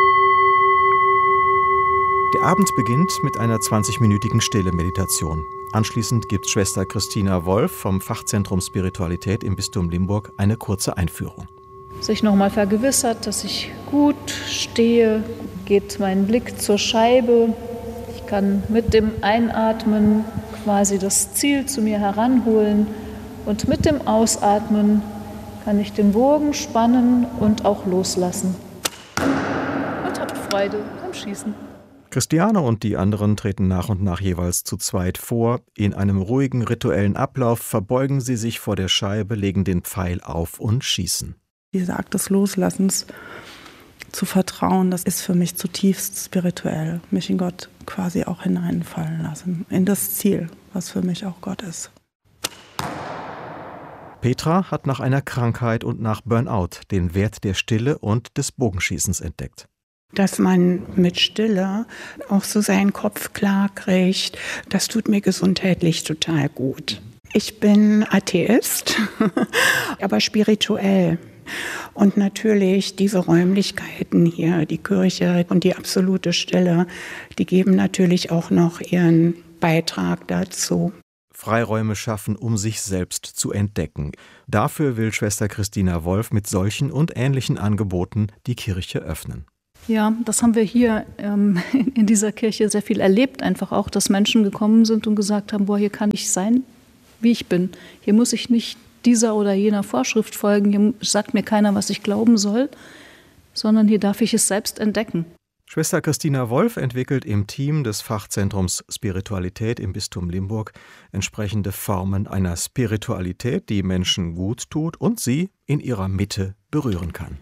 Der Abend beginnt mit einer zwanzigminütigen Stille-Meditation. Anschließend gibt Schwester Christina Wolf vom Fachzentrum Spiritualität im Bistum Limburg eine kurze Einführung. Sich nochmal vergewissert, dass ich gut stehe, geht mein Blick zur Scheibe. Ich kann mit dem Einatmen quasi das Ziel zu mir heranholen und mit dem Ausatmen kann ich den Bogen spannen und auch loslassen. Und habt Freude beim Schießen. Christiane und die anderen treten nach und nach jeweils zu zweit vor. In einem ruhigen rituellen Ablauf verbeugen sie sich vor der Scheibe, legen den Pfeil auf und schießen. Dieser Akt des Loslassens, zu vertrauen, das ist für mich zutiefst spirituell. Mich in Gott quasi auch hineinfallen lassen, in das Ziel, was für mich auch Gott ist. Petra hat nach einer Krankheit und nach Burnout den Wert der Stille und des Bogenschießens entdeckt. Dass man mit Stille auch so seinen Kopf klar kriegt, das tut mir gesundheitlich total gut. Ich bin Atheist, aber spirituell. Und natürlich diese Räumlichkeiten hier, die Kirche und die absolute Stille, die geben natürlich auch noch ihren Beitrag dazu. Freiräume schaffen, um sich selbst zu entdecken. Dafür will Schwester Christina Wolf mit solchen und ähnlichen Angeboten die Kirche öffnen. Ja, das haben wir hier ähm, in dieser Kirche sehr viel erlebt. Einfach auch, dass Menschen gekommen sind und gesagt haben, boah, hier kann ich sein, wie ich bin. Hier muss ich nicht dieser oder jener Vorschrift folgen. Hier sagt mir keiner, was ich glauben soll, sondern hier darf ich es selbst entdecken. Schwester Christina Wolf entwickelt im Team des Fachzentrums Spiritualität im Bistum Limburg entsprechende Formen einer Spiritualität, die Menschen gut tut und sie in ihrer Mitte berühren kann.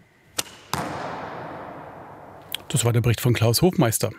Das war der Bericht von Klaus Hofmeister.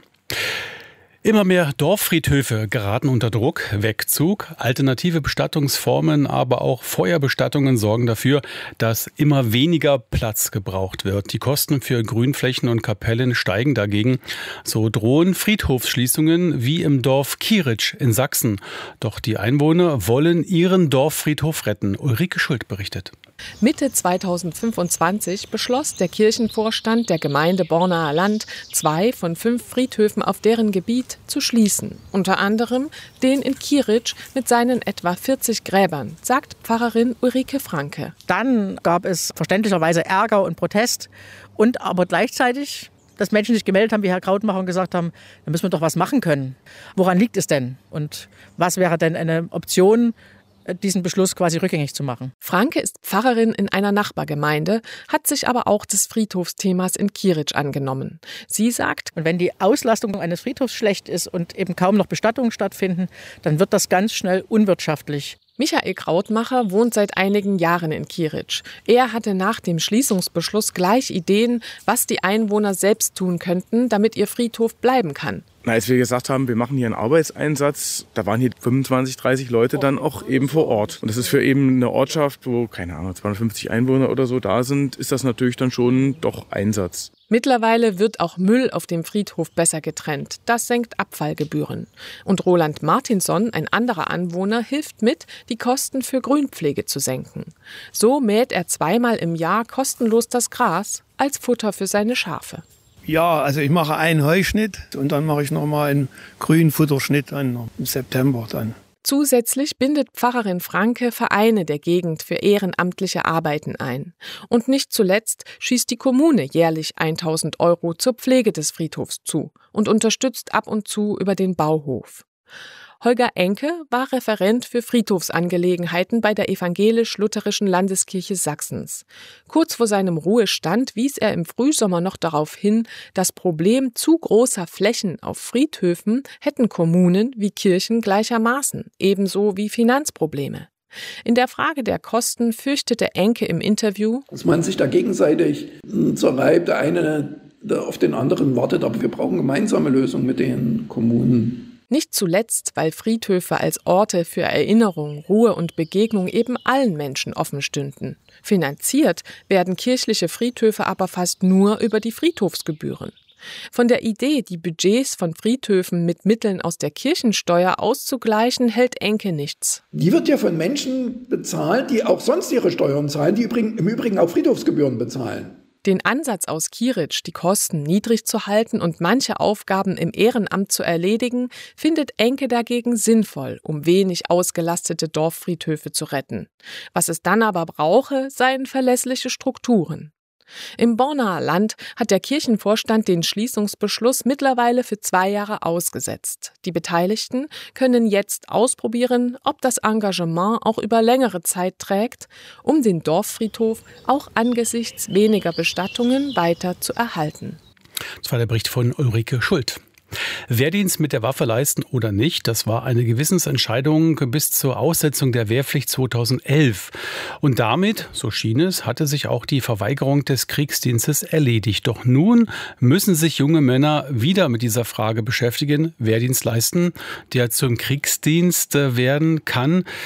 Immer mehr Dorffriedhöfe geraten unter Druck. Wegzug, alternative Bestattungsformen, aber auch Feuerbestattungen sorgen dafür, dass immer weniger Platz gebraucht wird. Die Kosten für Grünflächen und Kapellen steigen dagegen. So drohen Friedhofsschließungen wie im Dorf Kieritsch in Sachsen. Doch die Einwohner wollen ihren Dorffriedhof retten. Ulrike Schuld berichtet. Mitte zweitausendfünfundzwanzig beschloss der Kirchenvorstand der Gemeinde Bornaer Land, zwei von fünf Friedhöfen auf deren Gebiet zu schließen. Unter anderem den in Kieritsch mit seinen etwa vierzig Gräbern, sagt Pfarrerin Ulrike Franke. Dann gab es verständlicherweise Ärger und Protest und aber gleichzeitig, dass Menschen sich gemeldet haben, wie Herr Krautmacher, und gesagt haben, da müssen wir doch was machen können. Woran liegt es denn? Und was wäre denn eine Option, diesen Beschluss quasi rückgängig zu machen? Franke ist Pfarrerin in einer Nachbargemeinde, hat sich aber auch des Friedhofsthemas in Kieritsch angenommen. Sie sagt, und wenn die Auslastung eines Friedhofs schlecht ist und eben kaum noch Bestattungen stattfinden, dann wird das ganz schnell unwirtschaftlich. Michael Krautmacher wohnt seit einigen Jahren in Kieritsch. Er hatte nach dem Schließungsbeschluss gleich Ideen, was die Einwohner selbst tun könnten, damit ihr Friedhof bleiben kann. Na, als wir gesagt haben, wir machen hier einen Arbeitseinsatz, da waren hier fünfundzwanzig, dreißig Leute dann auch eben vor Ort. Und das ist für eben eine Ortschaft, wo, keine Ahnung, zweihundertfünfzig Einwohner oder so da sind, ist das natürlich dann schon doch Einsatz. Mittlerweile wird auch Müll auf dem Friedhof besser getrennt. Das senkt Abfallgebühren. Und Roland Martinson, ein anderer Anwohner, hilft mit, die Kosten für Grünpflege zu senken. So mäht er zweimal im Jahr kostenlos das Gras als Futter für seine Schafe. Ja, also ich mache einen Heuschnitt und dann mache ich nochmal einen grünen Futterschnitt dann im September dann. Zusätzlich bindet Pfarrerin Franke Vereine der Gegend für ehrenamtliche Arbeiten ein. Und nicht zuletzt schießt die Kommune jährlich tausend Euro zur Pflege des Friedhofs zu und unterstützt ab und zu über den Bauhof. Holger Enke war Referent für Friedhofsangelegenheiten bei der Evangelisch-Lutherischen Landeskirche Sachsens. Kurz vor seinem Ruhestand wies er im Frühsommer noch darauf hin, das Problem zu großer Flächen auf Friedhöfen hätten Kommunen wie Kirchen gleichermaßen, ebenso wie Finanzprobleme. In der Frage der Kosten fürchtete Enke im Interview, dass man sich da gegenseitig zerreibt, der eine auf den anderen wartet, aber wir brauchen gemeinsame Lösungen mit den Kommunen. Nicht zuletzt, weil Friedhöfe als Orte für Erinnerung, Ruhe und Begegnung eben allen Menschen offen stünden. Finanziert werden kirchliche Friedhöfe aber fast nur über die Friedhofsgebühren. Von der Idee, die Budgets von Friedhöfen mit Mitteln aus der Kirchensteuer auszugleichen, hält Enke nichts. Die wird ja von Menschen bezahlt, die auch sonst ihre Steuern zahlen, die im Übrigen auch Friedhofsgebühren bezahlen. Den Ansatz aus Kieritsch, die Kosten niedrig zu halten und manche Aufgaben im Ehrenamt zu erledigen, findet Enke dagegen sinnvoll, um wenig ausgelastete Dorffriedhöfe zu retten. Was es dann aber brauche, seien verlässliche Strukturen. Im Bornaer Land hat der Kirchenvorstand den Schließungsbeschluss mittlerweile für zwei Jahre ausgesetzt. Die Beteiligten können jetzt ausprobieren, ob das Engagement auch über längere Zeit trägt, um den Dorffriedhof auch angesichts weniger Bestattungen weiter zu erhalten. Das war der Bericht von Ulrike Schuld. Wehrdienst mit der Waffe leisten oder nicht, das war eine Gewissensentscheidung bis zur Aussetzung der Wehrpflicht zweitausendelf. Und damit, so schien es, hatte sich auch die Verweigerung des Kriegsdienstes erledigt. Doch nun müssen sich junge Männer wieder mit dieser Frage beschäftigen, Wehrdienst leisten, der zum Kriegsdienst werden kann.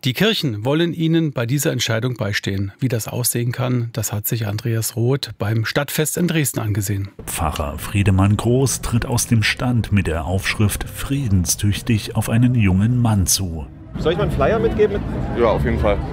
Die Kirchen wollen Ihnen bei dieser Entscheidung beistehen. Wie das aussehen kann, das hat sich Andreas Roth beim Stadtfest in Dresden angesehen. Pfarrer Friedemann Groß tritt aus dem Stand mit der Aufschrift Friedenstüchtig auf einen jungen Mann zu. Soll ich mal einen Flyer mitgeben? Ja, auf jeden Fall.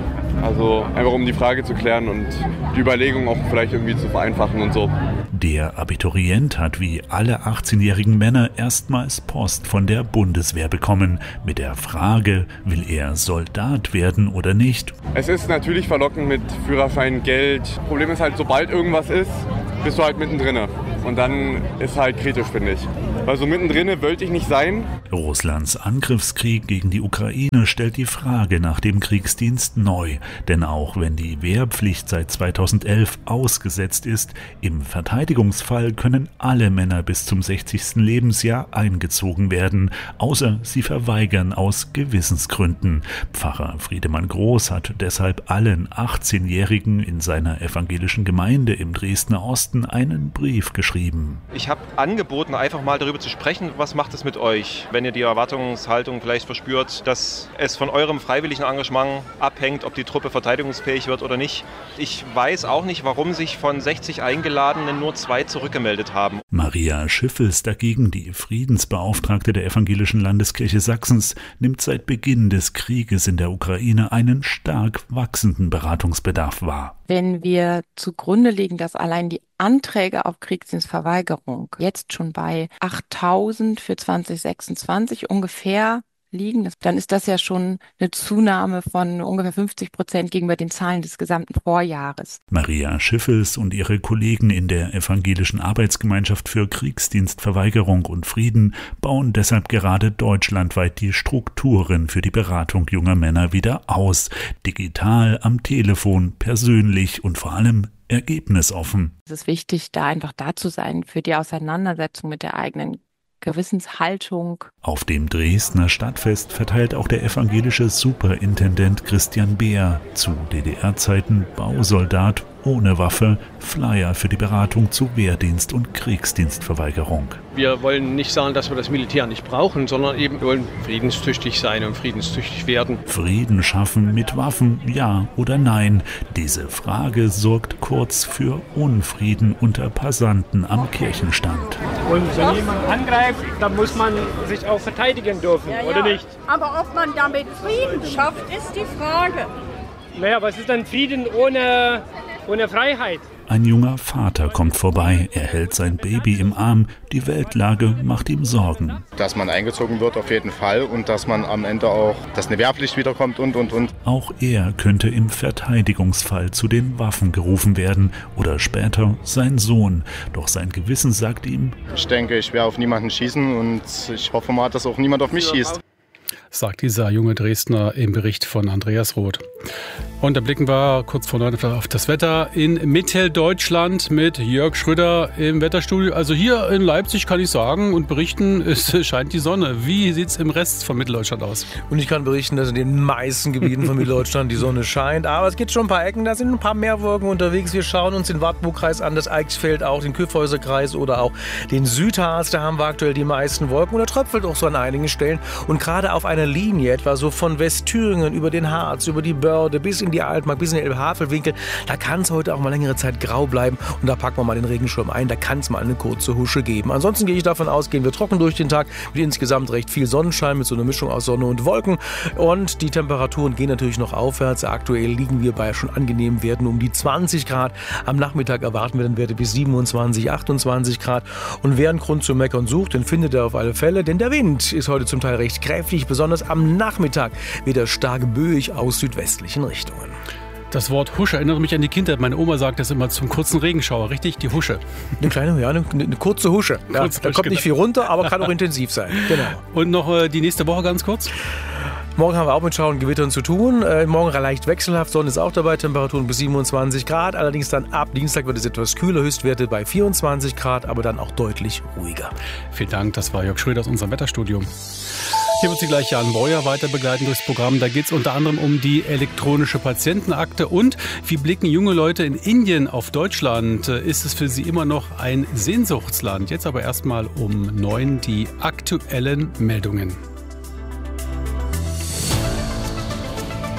Also einfach um die Frage zu klären und die Überlegung auch vielleicht irgendwie zu vereinfachen und so. Der Abiturient hat wie alle achtzehnjährigen Männer erstmals Post von der Bundeswehr bekommen. Mit der Frage, will er Soldat werden oder nicht? Es ist natürlich verlockend mit Führerschein, Geld. Problem ist halt, sobald irgendwas ist, bist du halt mittendrin. Und dann ist halt kritisch, finde ich. Weil so mittendrin wollte ich nicht sein. Russlands Angriffskrieg gegen die Ukraine stellt die Frage nach dem Kriegsdienst neu. Denn auch wenn die Wehrpflicht seit zweitausendelf ausgesetzt ist, im Verteidigungsfall können alle Männer bis zum sechzigsten Lebensjahr eingezogen werden, außer sie verweigern aus Gewissensgründen. Pfarrer Friedemann Groß hat deshalb allen achtzehnjährigen in seiner evangelischen Gemeinde im Dresdner Osten einen Brief geschrieben. Ich habe angeboten, einfach mal darüber zu sprechen, was macht es mit euch, wenn ihr die Erwartungshaltung vielleicht verspürt, dass es von eurem freiwilligen Engagement abhängt, ob die Truppe verteidigungsfähig wird oder nicht. Ich weiß auch nicht, warum sich von sechzig Eingeladenen nur zwei zurückgemeldet haben. Maria Schiffels dagegen, die Friedensbeauftragte der Evangelischen Landeskirche Sachsens, nimmt seit Beginn des Krieges in der Ukraine einen stark wachsenden Beratungsbedarf wahr. Wenn wir zugrunde legen, dass allein die Anträge auf Kriegsdienstverweigerung jetzt schon bei achttausend für zwanzig sechsundzwanzig ungefähr liegen, dann ist das ja schon eine Zunahme von ungefähr fünfzig Prozent gegenüber den Zahlen des gesamten Vorjahres. Maria Schiffels und ihre Kollegen in der Evangelischen Arbeitsgemeinschaft für Kriegsdienstverweigerung und Frieden bauen deshalb gerade deutschlandweit die Strukturen für die Beratung junger Männer wieder aus. Digital, am Telefon, persönlich und vor allem ergebnisoffen. Es ist wichtig, da einfach da zu sein für die Auseinandersetzung mit der eigenen Gewissenshaltung. Auf dem Dresdner Stadtfest verteilt auch der evangelische Superintendent Christian Beer, zu D D R-Zeiten Bausoldat ohne Waffe, Flyer für die Beratung zu Wehrdienst und Kriegsdienstverweigerung. Wir wollen nicht sagen, dass wir das Militär nicht brauchen, sondern eben wollen friedenstüchtig sein und friedenstüchtig werden. Frieden schaffen mit Waffen, ja oder nein? Diese Frage sorgt kurz für Unfrieden unter Passanten am Kirchenstand. Und wenn jemand angreift, dann muss man sich auch verteidigen dürfen, ja, oder ja. nicht? Aber ob man damit Frieden schafft, ist die Frage. Naja, was ist denn Frieden ohne, ohne Freiheit? Ein junger Vater kommt vorbei, er hält sein Baby im Arm, die Weltlage macht ihm Sorgen. Dass man eingezogen wird auf jeden Fall und dass man am Ende auch, dass eine Wehrpflicht wiederkommt und, und, und. Auch er könnte im Verteidigungsfall zu den Waffen gerufen werden oder später sein Sohn. Doch sein Gewissen sagt ihm: Ich denke, ich werde auf niemanden schießen und ich hoffe mal, dass auch niemand auf mich schießt. Sagt dieser junge Dresdner im Bericht von Andreas Roth. Und da blicken wir kurz vor neun auf das Wetter in Mitteldeutschland mit Jörg Schröder im Wetterstudio. Also hier in Leipzig kann ich sagen und berichten, es scheint die Sonne. Wie sieht es im Rest von Mitteldeutschland aus? Und ich kann berichten, dass in den meisten Gebieten von Mitteldeutschland die Sonne scheint. Aber es gibt schon ein paar Ecken, da sind ein paar mehr Wolken unterwegs. Wir schauen uns den Wartburgkreis an, das Eichsfeld, auch den Kyffhäuserkreis oder auch den Südharz. Da haben wir aktuell die meisten Wolken und da tröpfelt auch so an einigen Stellen. Und gerade auf einer Linie, etwa so von Westthüringen über den Harz, über die Börde bis in die Altmark, bis in den Elbe-Havelwinkel, da kann es heute auch mal längere Zeit grau bleiben und da packen wir mal den Regenschirm ein, da kann es mal eine kurze Husche geben. Ansonsten gehe ich davon aus, gehen wir trocken durch den Tag mit insgesamt recht viel Sonnenschein, mit so einer Mischung aus Sonne und Wolken und die Temperaturen gehen natürlich noch aufwärts. Aktuell liegen wir bei schon angenehmen Werten um die zwanzig Grad. Am Nachmittag erwarten wir dann Werte bis siebenundzwanzig, achtundzwanzig Grad und wer einen Grund zu meckern sucht, den findet er auf alle Fälle, denn der Wind ist heute zum Teil recht kräftig, besonders am Nachmittag wieder stark böig aus südwestlichen Richtungen. Das Wort Husche erinnert mich an die Kindheit. Meine Oma sagt das immer zum kurzen Regenschauer, richtig? Die Husche. Eine kleine, ja, eine, eine kurze Husche. Ja, kurze da kommt genau. Nicht viel runter, aber kann auch intensiv sein. Genau. Und noch äh, die nächste Woche ganz kurz? Morgen haben wir auch mit Schauern und Gewittern zu tun. Äh, morgen leicht wechselhaft, Sonne ist auch dabei, Temperaturen bis siebenundzwanzig Grad. Allerdings dann ab Dienstag wird es etwas kühler, Höchstwerte bei vierundzwanzig Grad, aber dann auch deutlich ruhiger. Vielen Dank, das war Jörg Schröder aus unserem Wetterstudio. Hier wird Sie gleich Jan Breuer weiter begleiten durchs Programm. Da geht es unter anderem um die elektronische Patientenakte und wie blicken junge Leute in Indien auf Deutschland. Ist es für sie immer noch ein Sehnsuchtsland? Jetzt aber erstmal um neun die aktuellen Meldungen.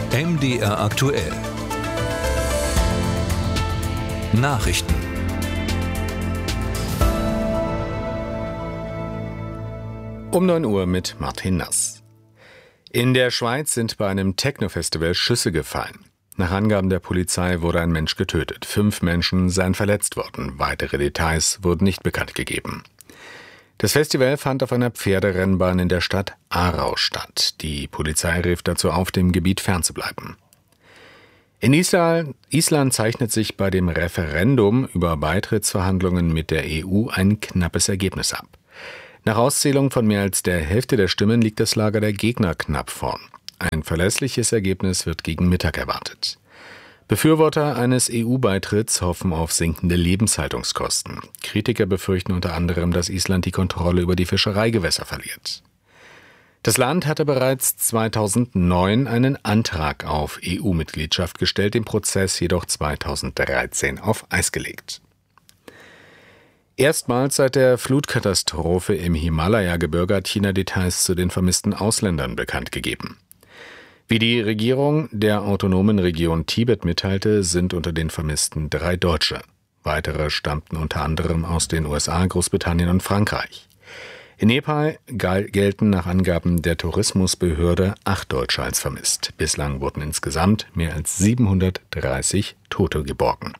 M D R aktuell. Nachrichten. Um neun Uhr mit Martin Nass. In der Schweiz sind bei einem Techno-Festival Schüsse gefallen. Nach Angaben der Polizei wurde ein Mensch getötet. Fünf Menschen seien verletzt worden. Weitere Details wurden nicht bekannt gegeben. Das Festival fand auf einer Pferderennbahn in der Stadt Aarau statt. Die Polizei rief dazu auf, dem Gebiet fernzubleiben. In Island, Island zeichnet sich bei dem Referendum über Beitrittsverhandlungen mit der E U ein knappes Ergebnis ab. Nach Auszählung von mehr als der Hälfte der Stimmen liegt das Lager der Gegner knapp vorn. Ein verlässliches Ergebnis wird gegen Mittag erwartet. Befürworter eines E U-Beitritts hoffen auf sinkende Lebenshaltungskosten. Kritiker befürchten unter anderem, dass Island die Kontrolle über die Fischereigewässer verliert. Das Land hatte bereits zweitausendneun einen Antrag auf E U-Mitgliedschaft gestellt, den Prozess jedoch zweitausenddreizehn auf Eis gelegt. Erstmals seit der Flutkatastrophe im Himalaya-Gebirge hat China Details zu den vermissten Ausländern bekannt gegeben. Wie die Regierung der autonomen Region Tibet mitteilte, sind unter den Vermissten drei Deutsche. Weitere stammten unter anderem aus den U S A, Großbritannien und Frankreich. In Nepal gelten nach Angaben der Tourismusbehörde acht Deutsche als vermisst. Bislang wurden insgesamt mehr als siebenhundertdreißig Tote geborgen.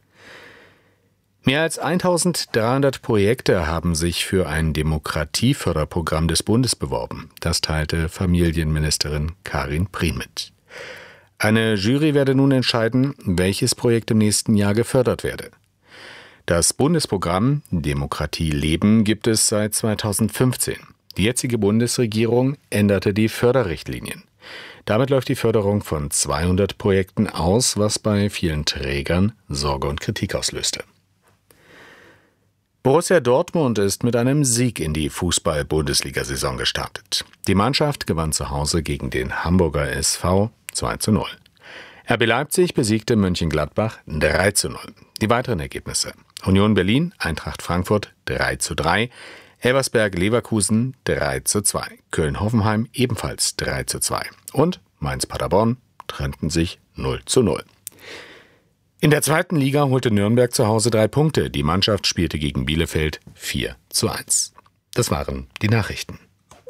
Mehr als eintausenddreihundert Projekte haben sich für ein Demokratieförderprogramm des Bundes beworben. Das teilte Familienministerin Karin Prien mit. Eine Jury werde nun entscheiden, welches Projekt im nächsten Jahr gefördert werde. Das Bundesprogramm Demokratie leben gibt es seit zweitausendfünfzehn. Die jetzige Bundesregierung änderte die Förderrichtlinien. Damit läuft die Förderung von zweihundert Projekten aus, was bei vielen Trägern Sorge und Kritik auslöste. Borussia Dortmund ist mit einem Sieg in die Fußball-Bundesliga-Saison gestartet. Die Mannschaft gewann zu Hause gegen den Hamburger S V zwei zu null. R B Leipzig besiegte Mönchengladbach drei zu null. Die weiteren Ergebnisse: Union Berlin, Eintracht Frankfurt drei zu drei, Elversberg-Leverkusen drei zu zwei, Köln-Hoffenheim ebenfalls drei zu zwei und Mainz-Paderborn trennten sich null zu null. In der zweiten Liga holte Nürnberg zu Hause drei Punkte. Die Mannschaft spielte gegen Bielefeld vier zu eins. Das waren die Nachrichten.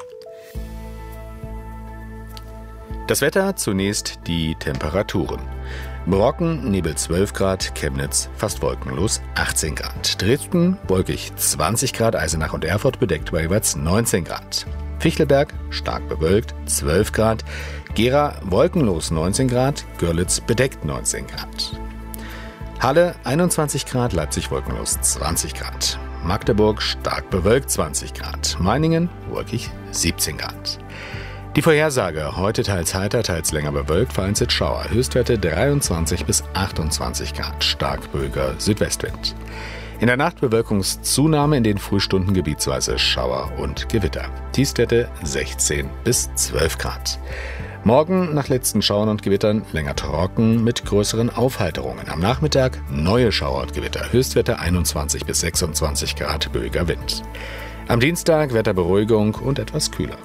Das Wetter, zunächst die Temperaturen. Brocken, Nebel zwölf Grad, Chemnitz fast wolkenlos achtzehn Grad. Dresden, wolkig zwanzig Grad, Eisenach und Erfurt bedeckt bei jeweils neunzehn Grad. Fichtelberg, stark bewölkt zwölf Grad. Gera, wolkenlos neunzehn Grad, Görlitz bedeckt neunzehn Grad. Halle einundzwanzig Grad, Leipzig wolkenlos zwanzig Grad. Magdeburg stark bewölkt zwanzig Grad. Meiningen wolkig siebzehn Grad. Die Vorhersage: heute teils heiter, teils länger bewölkt, vereinzelt Schauer. Höchstwerte dreiundzwanzig bis achtundzwanzig Grad. Stark böiger Südwestwind. In der Nacht Bewölkungszunahme, in den Frühstunden gebietsweise Schauer und Gewitter. Tiefstwerte sechzehn bis zwölf Grad. Morgen nach letzten Schauern und Gewittern länger trocken mit größeren Aufheiterungen. Am Nachmittag neue Schauer und Gewitter. Höchstwerte einundzwanzig bis sechsundzwanzig Grad, böiger Wind. Am Dienstag Wetterberuhigung und etwas kühler.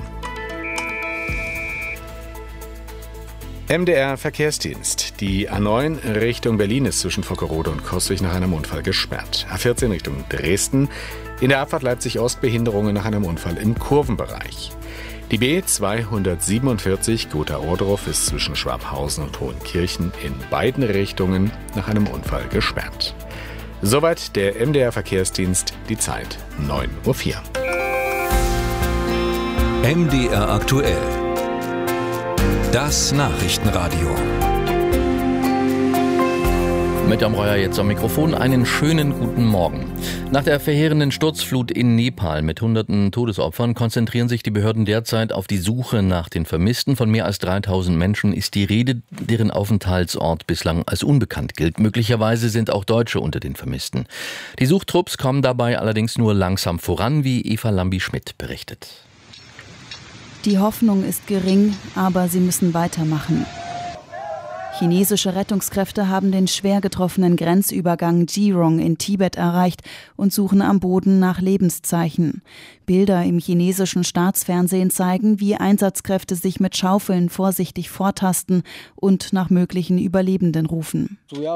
M D R Verkehrsdienst. Die A neun Richtung Berlin ist zwischen Vockerode und Coswig nach einem Unfall gesperrt. A vierzehn Richtung Dresden. In der Abfahrt Leipzig-Ost Behinderungen nach einem Unfall im Kurvenbereich. Die B zweihundertsiebenundvierzig Gotha-Ohrdruf ist zwischen Schwabhausen und Hohenkirchen in beiden Richtungen nach einem Unfall gesperrt. Soweit der M D R Verkehrsdienst, die Zeit neun Uhr vier. M D R aktuell. Das Nachrichtenradio. Mit am Reuer jetzt am Mikrofon einen schönen guten Morgen. Nach der verheerenden Sturzflut in Nepal mit hunderten Todesopfern konzentrieren sich die Behörden derzeit auf die Suche nach den Vermissten. Von mehr als dreitausend Menschen ist die Rede, deren Aufenthaltsort bislang als unbekannt gilt. Möglicherweise sind auch Deutsche unter den Vermissten. Die Suchtrupps kommen dabei allerdings nur langsam voran, wie Eva Lambi-Schmidt berichtet. Die Hoffnung ist gering, aber sie müssen weitermachen. Chinesische Rettungskräfte haben den schwer getroffenen Grenzübergang Jirong in Tibet erreicht und suchen am Boden nach Lebenszeichen. Bilder im chinesischen Staatsfernsehen zeigen, wie Einsatzkräfte sich mit Schaufeln vorsichtig vortasten und nach möglichen Überlebenden rufen.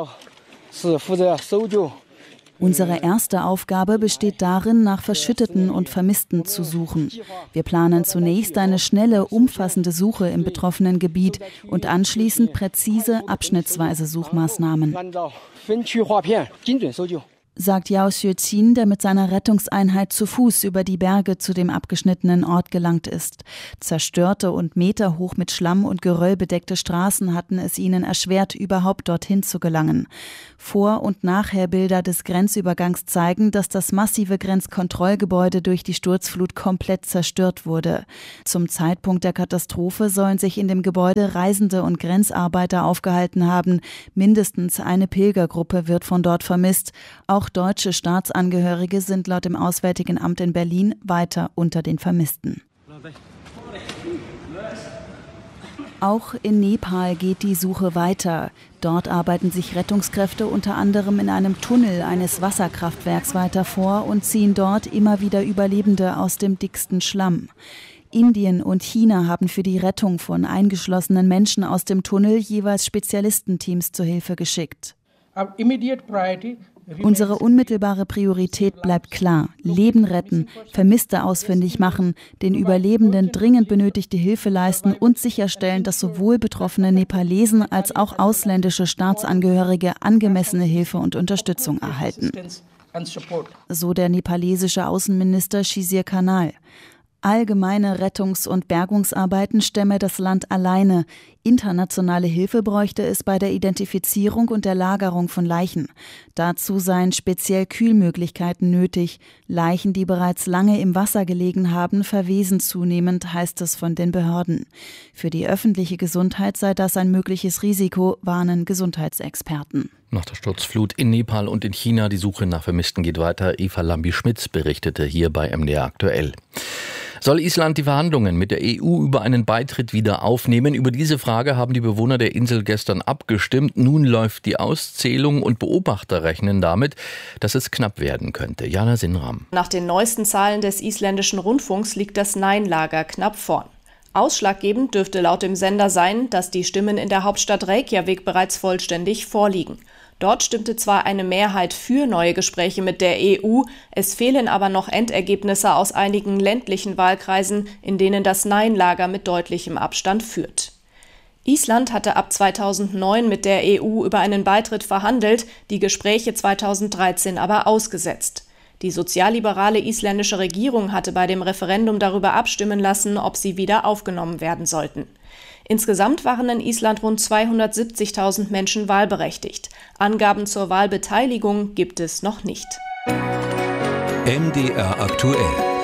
Unsere erste Aufgabe besteht darin, nach Verschütteten und Vermissten zu suchen. Wir planen zunächst eine schnelle, umfassende Suche im betroffenen Gebiet und anschließend präzise, abschnittsweise Suchmaßnahmen, sagt Yao Xueqin, der mit seiner Rettungseinheit zu Fuß über die Berge zu dem abgeschnittenen Ort gelangt ist. Zerstörte und meterhoch mit Schlamm und Geröll bedeckte Straßen hatten es ihnen erschwert, überhaupt dorthin zu gelangen. Vor- und Nachherbilder des Grenzübergangs zeigen, dass das massive Grenzkontrollgebäude durch die Sturzflut komplett zerstört wurde. Zum Zeitpunkt der Katastrophe sollen sich in dem Gebäude Reisende und Grenzarbeiter aufgehalten haben. Mindestens eine Pilgergruppe wird von dort vermisst. Auch deutsche Staatsangehörige sind laut dem Auswärtigen Amt in Berlin weiter unter den Vermissten. Auch in Nepal geht die Suche weiter. Dort arbeiten sich Rettungskräfte unter anderem in einem Tunnel eines Wasserkraftwerks weiter vor und ziehen dort immer wieder Überlebende aus dem dicksten Schlamm. Indien und China haben für die Rettung von eingeschlossenen Menschen aus dem Tunnel jeweils Spezialistenteams zur Hilfe geschickt. Unsere unmittelbare Priorität bleibt klar: Leben retten, Vermisste ausfindig machen, den Überlebenden dringend benötigte Hilfe leisten und sicherstellen, dass sowohl betroffene Nepalesen als auch ausländische Staatsangehörige angemessene Hilfe und Unterstützung erhalten. So der nepalesische Außenminister Shizir Kanal. Allgemeine Rettungs- und Bergungsarbeiten stemme das Land alleine. Internationale Hilfe bräuchte es bei der Identifizierung und der Lagerung von Leichen. Dazu seien speziell Kühlmöglichkeiten nötig. Leichen, die bereits lange im Wasser gelegen haben, verwesen zunehmend, heißt es von den Behörden. Für die öffentliche Gesundheit sei das ein mögliches Risiko, warnen Gesundheitsexperten. Nach der Sturzflut in Nepal und in China, die Suche nach Vermissten geht weiter. Eva Lambi-Schmitz berichtete hier bei M D R aktuell. Soll Island die Verhandlungen mit der E U über einen Beitritt wieder aufnehmen? Über diese Frage haben die Bewohner der Insel gestern abgestimmt. Nun läuft die Auszählung und Beobachter rechnen damit, dass es knapp werden könnte. Jana Sinram. Nach den neuesten Zahlen des isländischen Rundfunks liegt das Nein-Lager knapp vorn. Ausschlaggebend dürfte laut dem Sender sein, dass die Stimmen in der Hauptstadt Reykjavik bereits vollständig vorliegen. Dort stimmte zwar eine Mehrheit für neue Gespräche mit der E U, es fehlen aber noch Endergebnisse aus einigen ländlichen Wahlkreisen, in denen das Nein-Lager mit deutlichem Abstand führt. Island hatte ab zweitausendneun mit der E U über einen Beitritt verhandelt, die Gespräche zweitausenddreizehn aber ausgesetzt. Die sozialliberale isländische Regierung hatte bei dem Referendum darüber abstimmen lassen, ob sie wieder aufgenommen werden sollten. Insgesamt waren in Island rund zweihundertsiebzigtausend Menschen wahlberechtigt. Angaben zur Wahlbeteiligung gibt es noch nicht. M D R aktuell.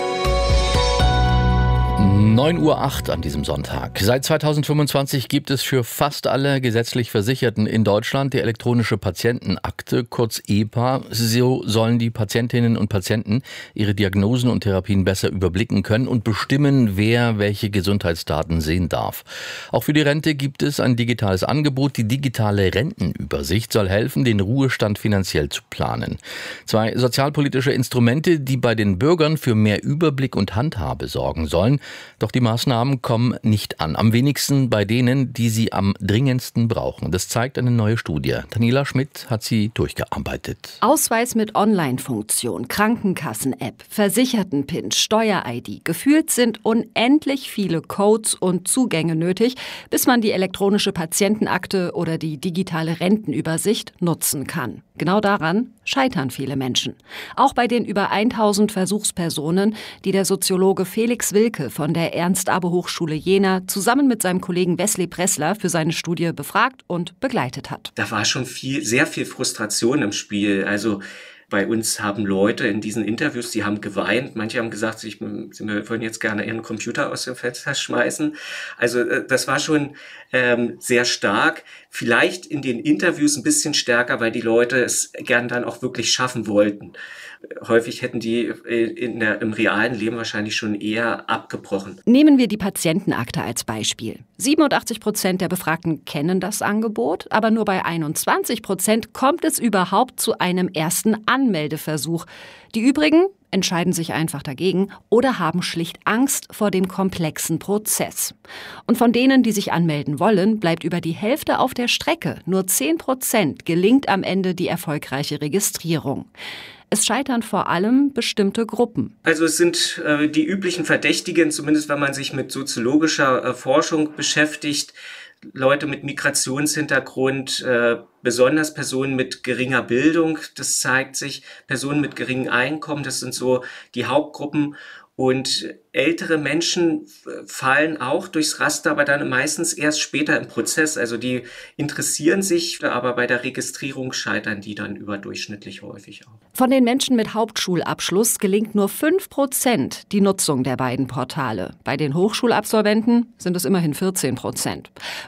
neun Uhr acht an diesem Sonntag. Seit zweitausendfünfundzwanzig gibt es für fast alle gesetzlich Versicherten in Deutschland die elektronische Patientenakte, kurz E P A. So sollen die Patientinnen und Patienten ihre Diagnosen und Therapien besser überblicken können und bestimmen, wer welche Gesundheitsdaten sehen darf. Auch für die Rente gibt es ein digitales Angebot. Die digitale Rentenübersicht soll helfen, den Ruhestand finanziell zu planen. Zwei sozialpolitische Instrumente, die bei den Bürgern für mehr Überblick und Handhabe sorgen sollen. Doch die Maßnahmen kommen nicht an. Am wenigsten bei denen, die sie am dringendsten brauchen. Das zeigt eine neue Studie. Daniela Schmidt hat sie durchgearbeitet. Ausweis mit Online-Funktion, Krankenkassen-App, Versicherten-Pin, Steuer-I D. Gefühlt sind unendlich viele Codes und Zugänge nötig, bis man die elektronische Patientenakte oder die digitale Rentenübersicht nutzen kann. Genau daran scheitern viele Menschen. Auch bei den über tausend Versuchspersonen, die der Soziologe Felix Wilke von der Ernst-Abbe-Hochschule Jena zusammen mit seinem Kollegen Wesley Pressler für seine Studie befragt und begleitet hat. Da war schon viel, sehr viel Frustration im Spiel. Also bei uns haben Leute in diesen Interviews, die haben geweint. Manche haben gesagt, sie würden jetzt gerne ihren Computer aus dem Fenster schmeißen. Also das war schon ähm, sehr stark. Vielleicht in den Interviews ein bisschen stärker, weil die Leute es gern dann auch wirklich schaffen wollten. Häufig hätten die in der, im realen Leben wahrscheinlich schon eher abgebrochen. Nehmen wir die Patientenakte als Beispiel. siebenundachtzig Prozent der Befragten kennen das Angebot, aber nur bei einundzwanzig Prozent kommt es überhaupt zu einem ersten Anmeldeversuch. Die übrigen entscheiden sich einfach dagegen oder haben schlicht Angst vor dem komplexen Prozess. Und von denen, die sich anmelden wollen, bleibt über die Hälfte auf der Strecke. Nur zehn Prozent gelingt am Ende die erfolgreiche Registrierung. Es scheitern vor allem bestimmte Gruppen. Also es sind äh, die üblichen Verdächtigen, zumindest wenn man sich mit soziologischer äh, Forschung beschäftigt, Leute mit Migrationshintergrund, äh, besonders Personen mit geringer Bildung, das zeigt sich, Personen mit geringem Einkommen, das sind so die Hauptgruppen. Und ältere Menschen fallen auch durchs Raster, aber dann meistens erst später im Prozess. Also die interessieren sich, aber bei der Registrierung scheitern die dann überdurchschnittlich häufig auch. Von den Menschen mit Hauptschulabschluss gelingt nur fünf Prozent die Nutzung der beiden Portale. Bei den Hochschulabsolventen sind es immerhin vierzehn Prozent.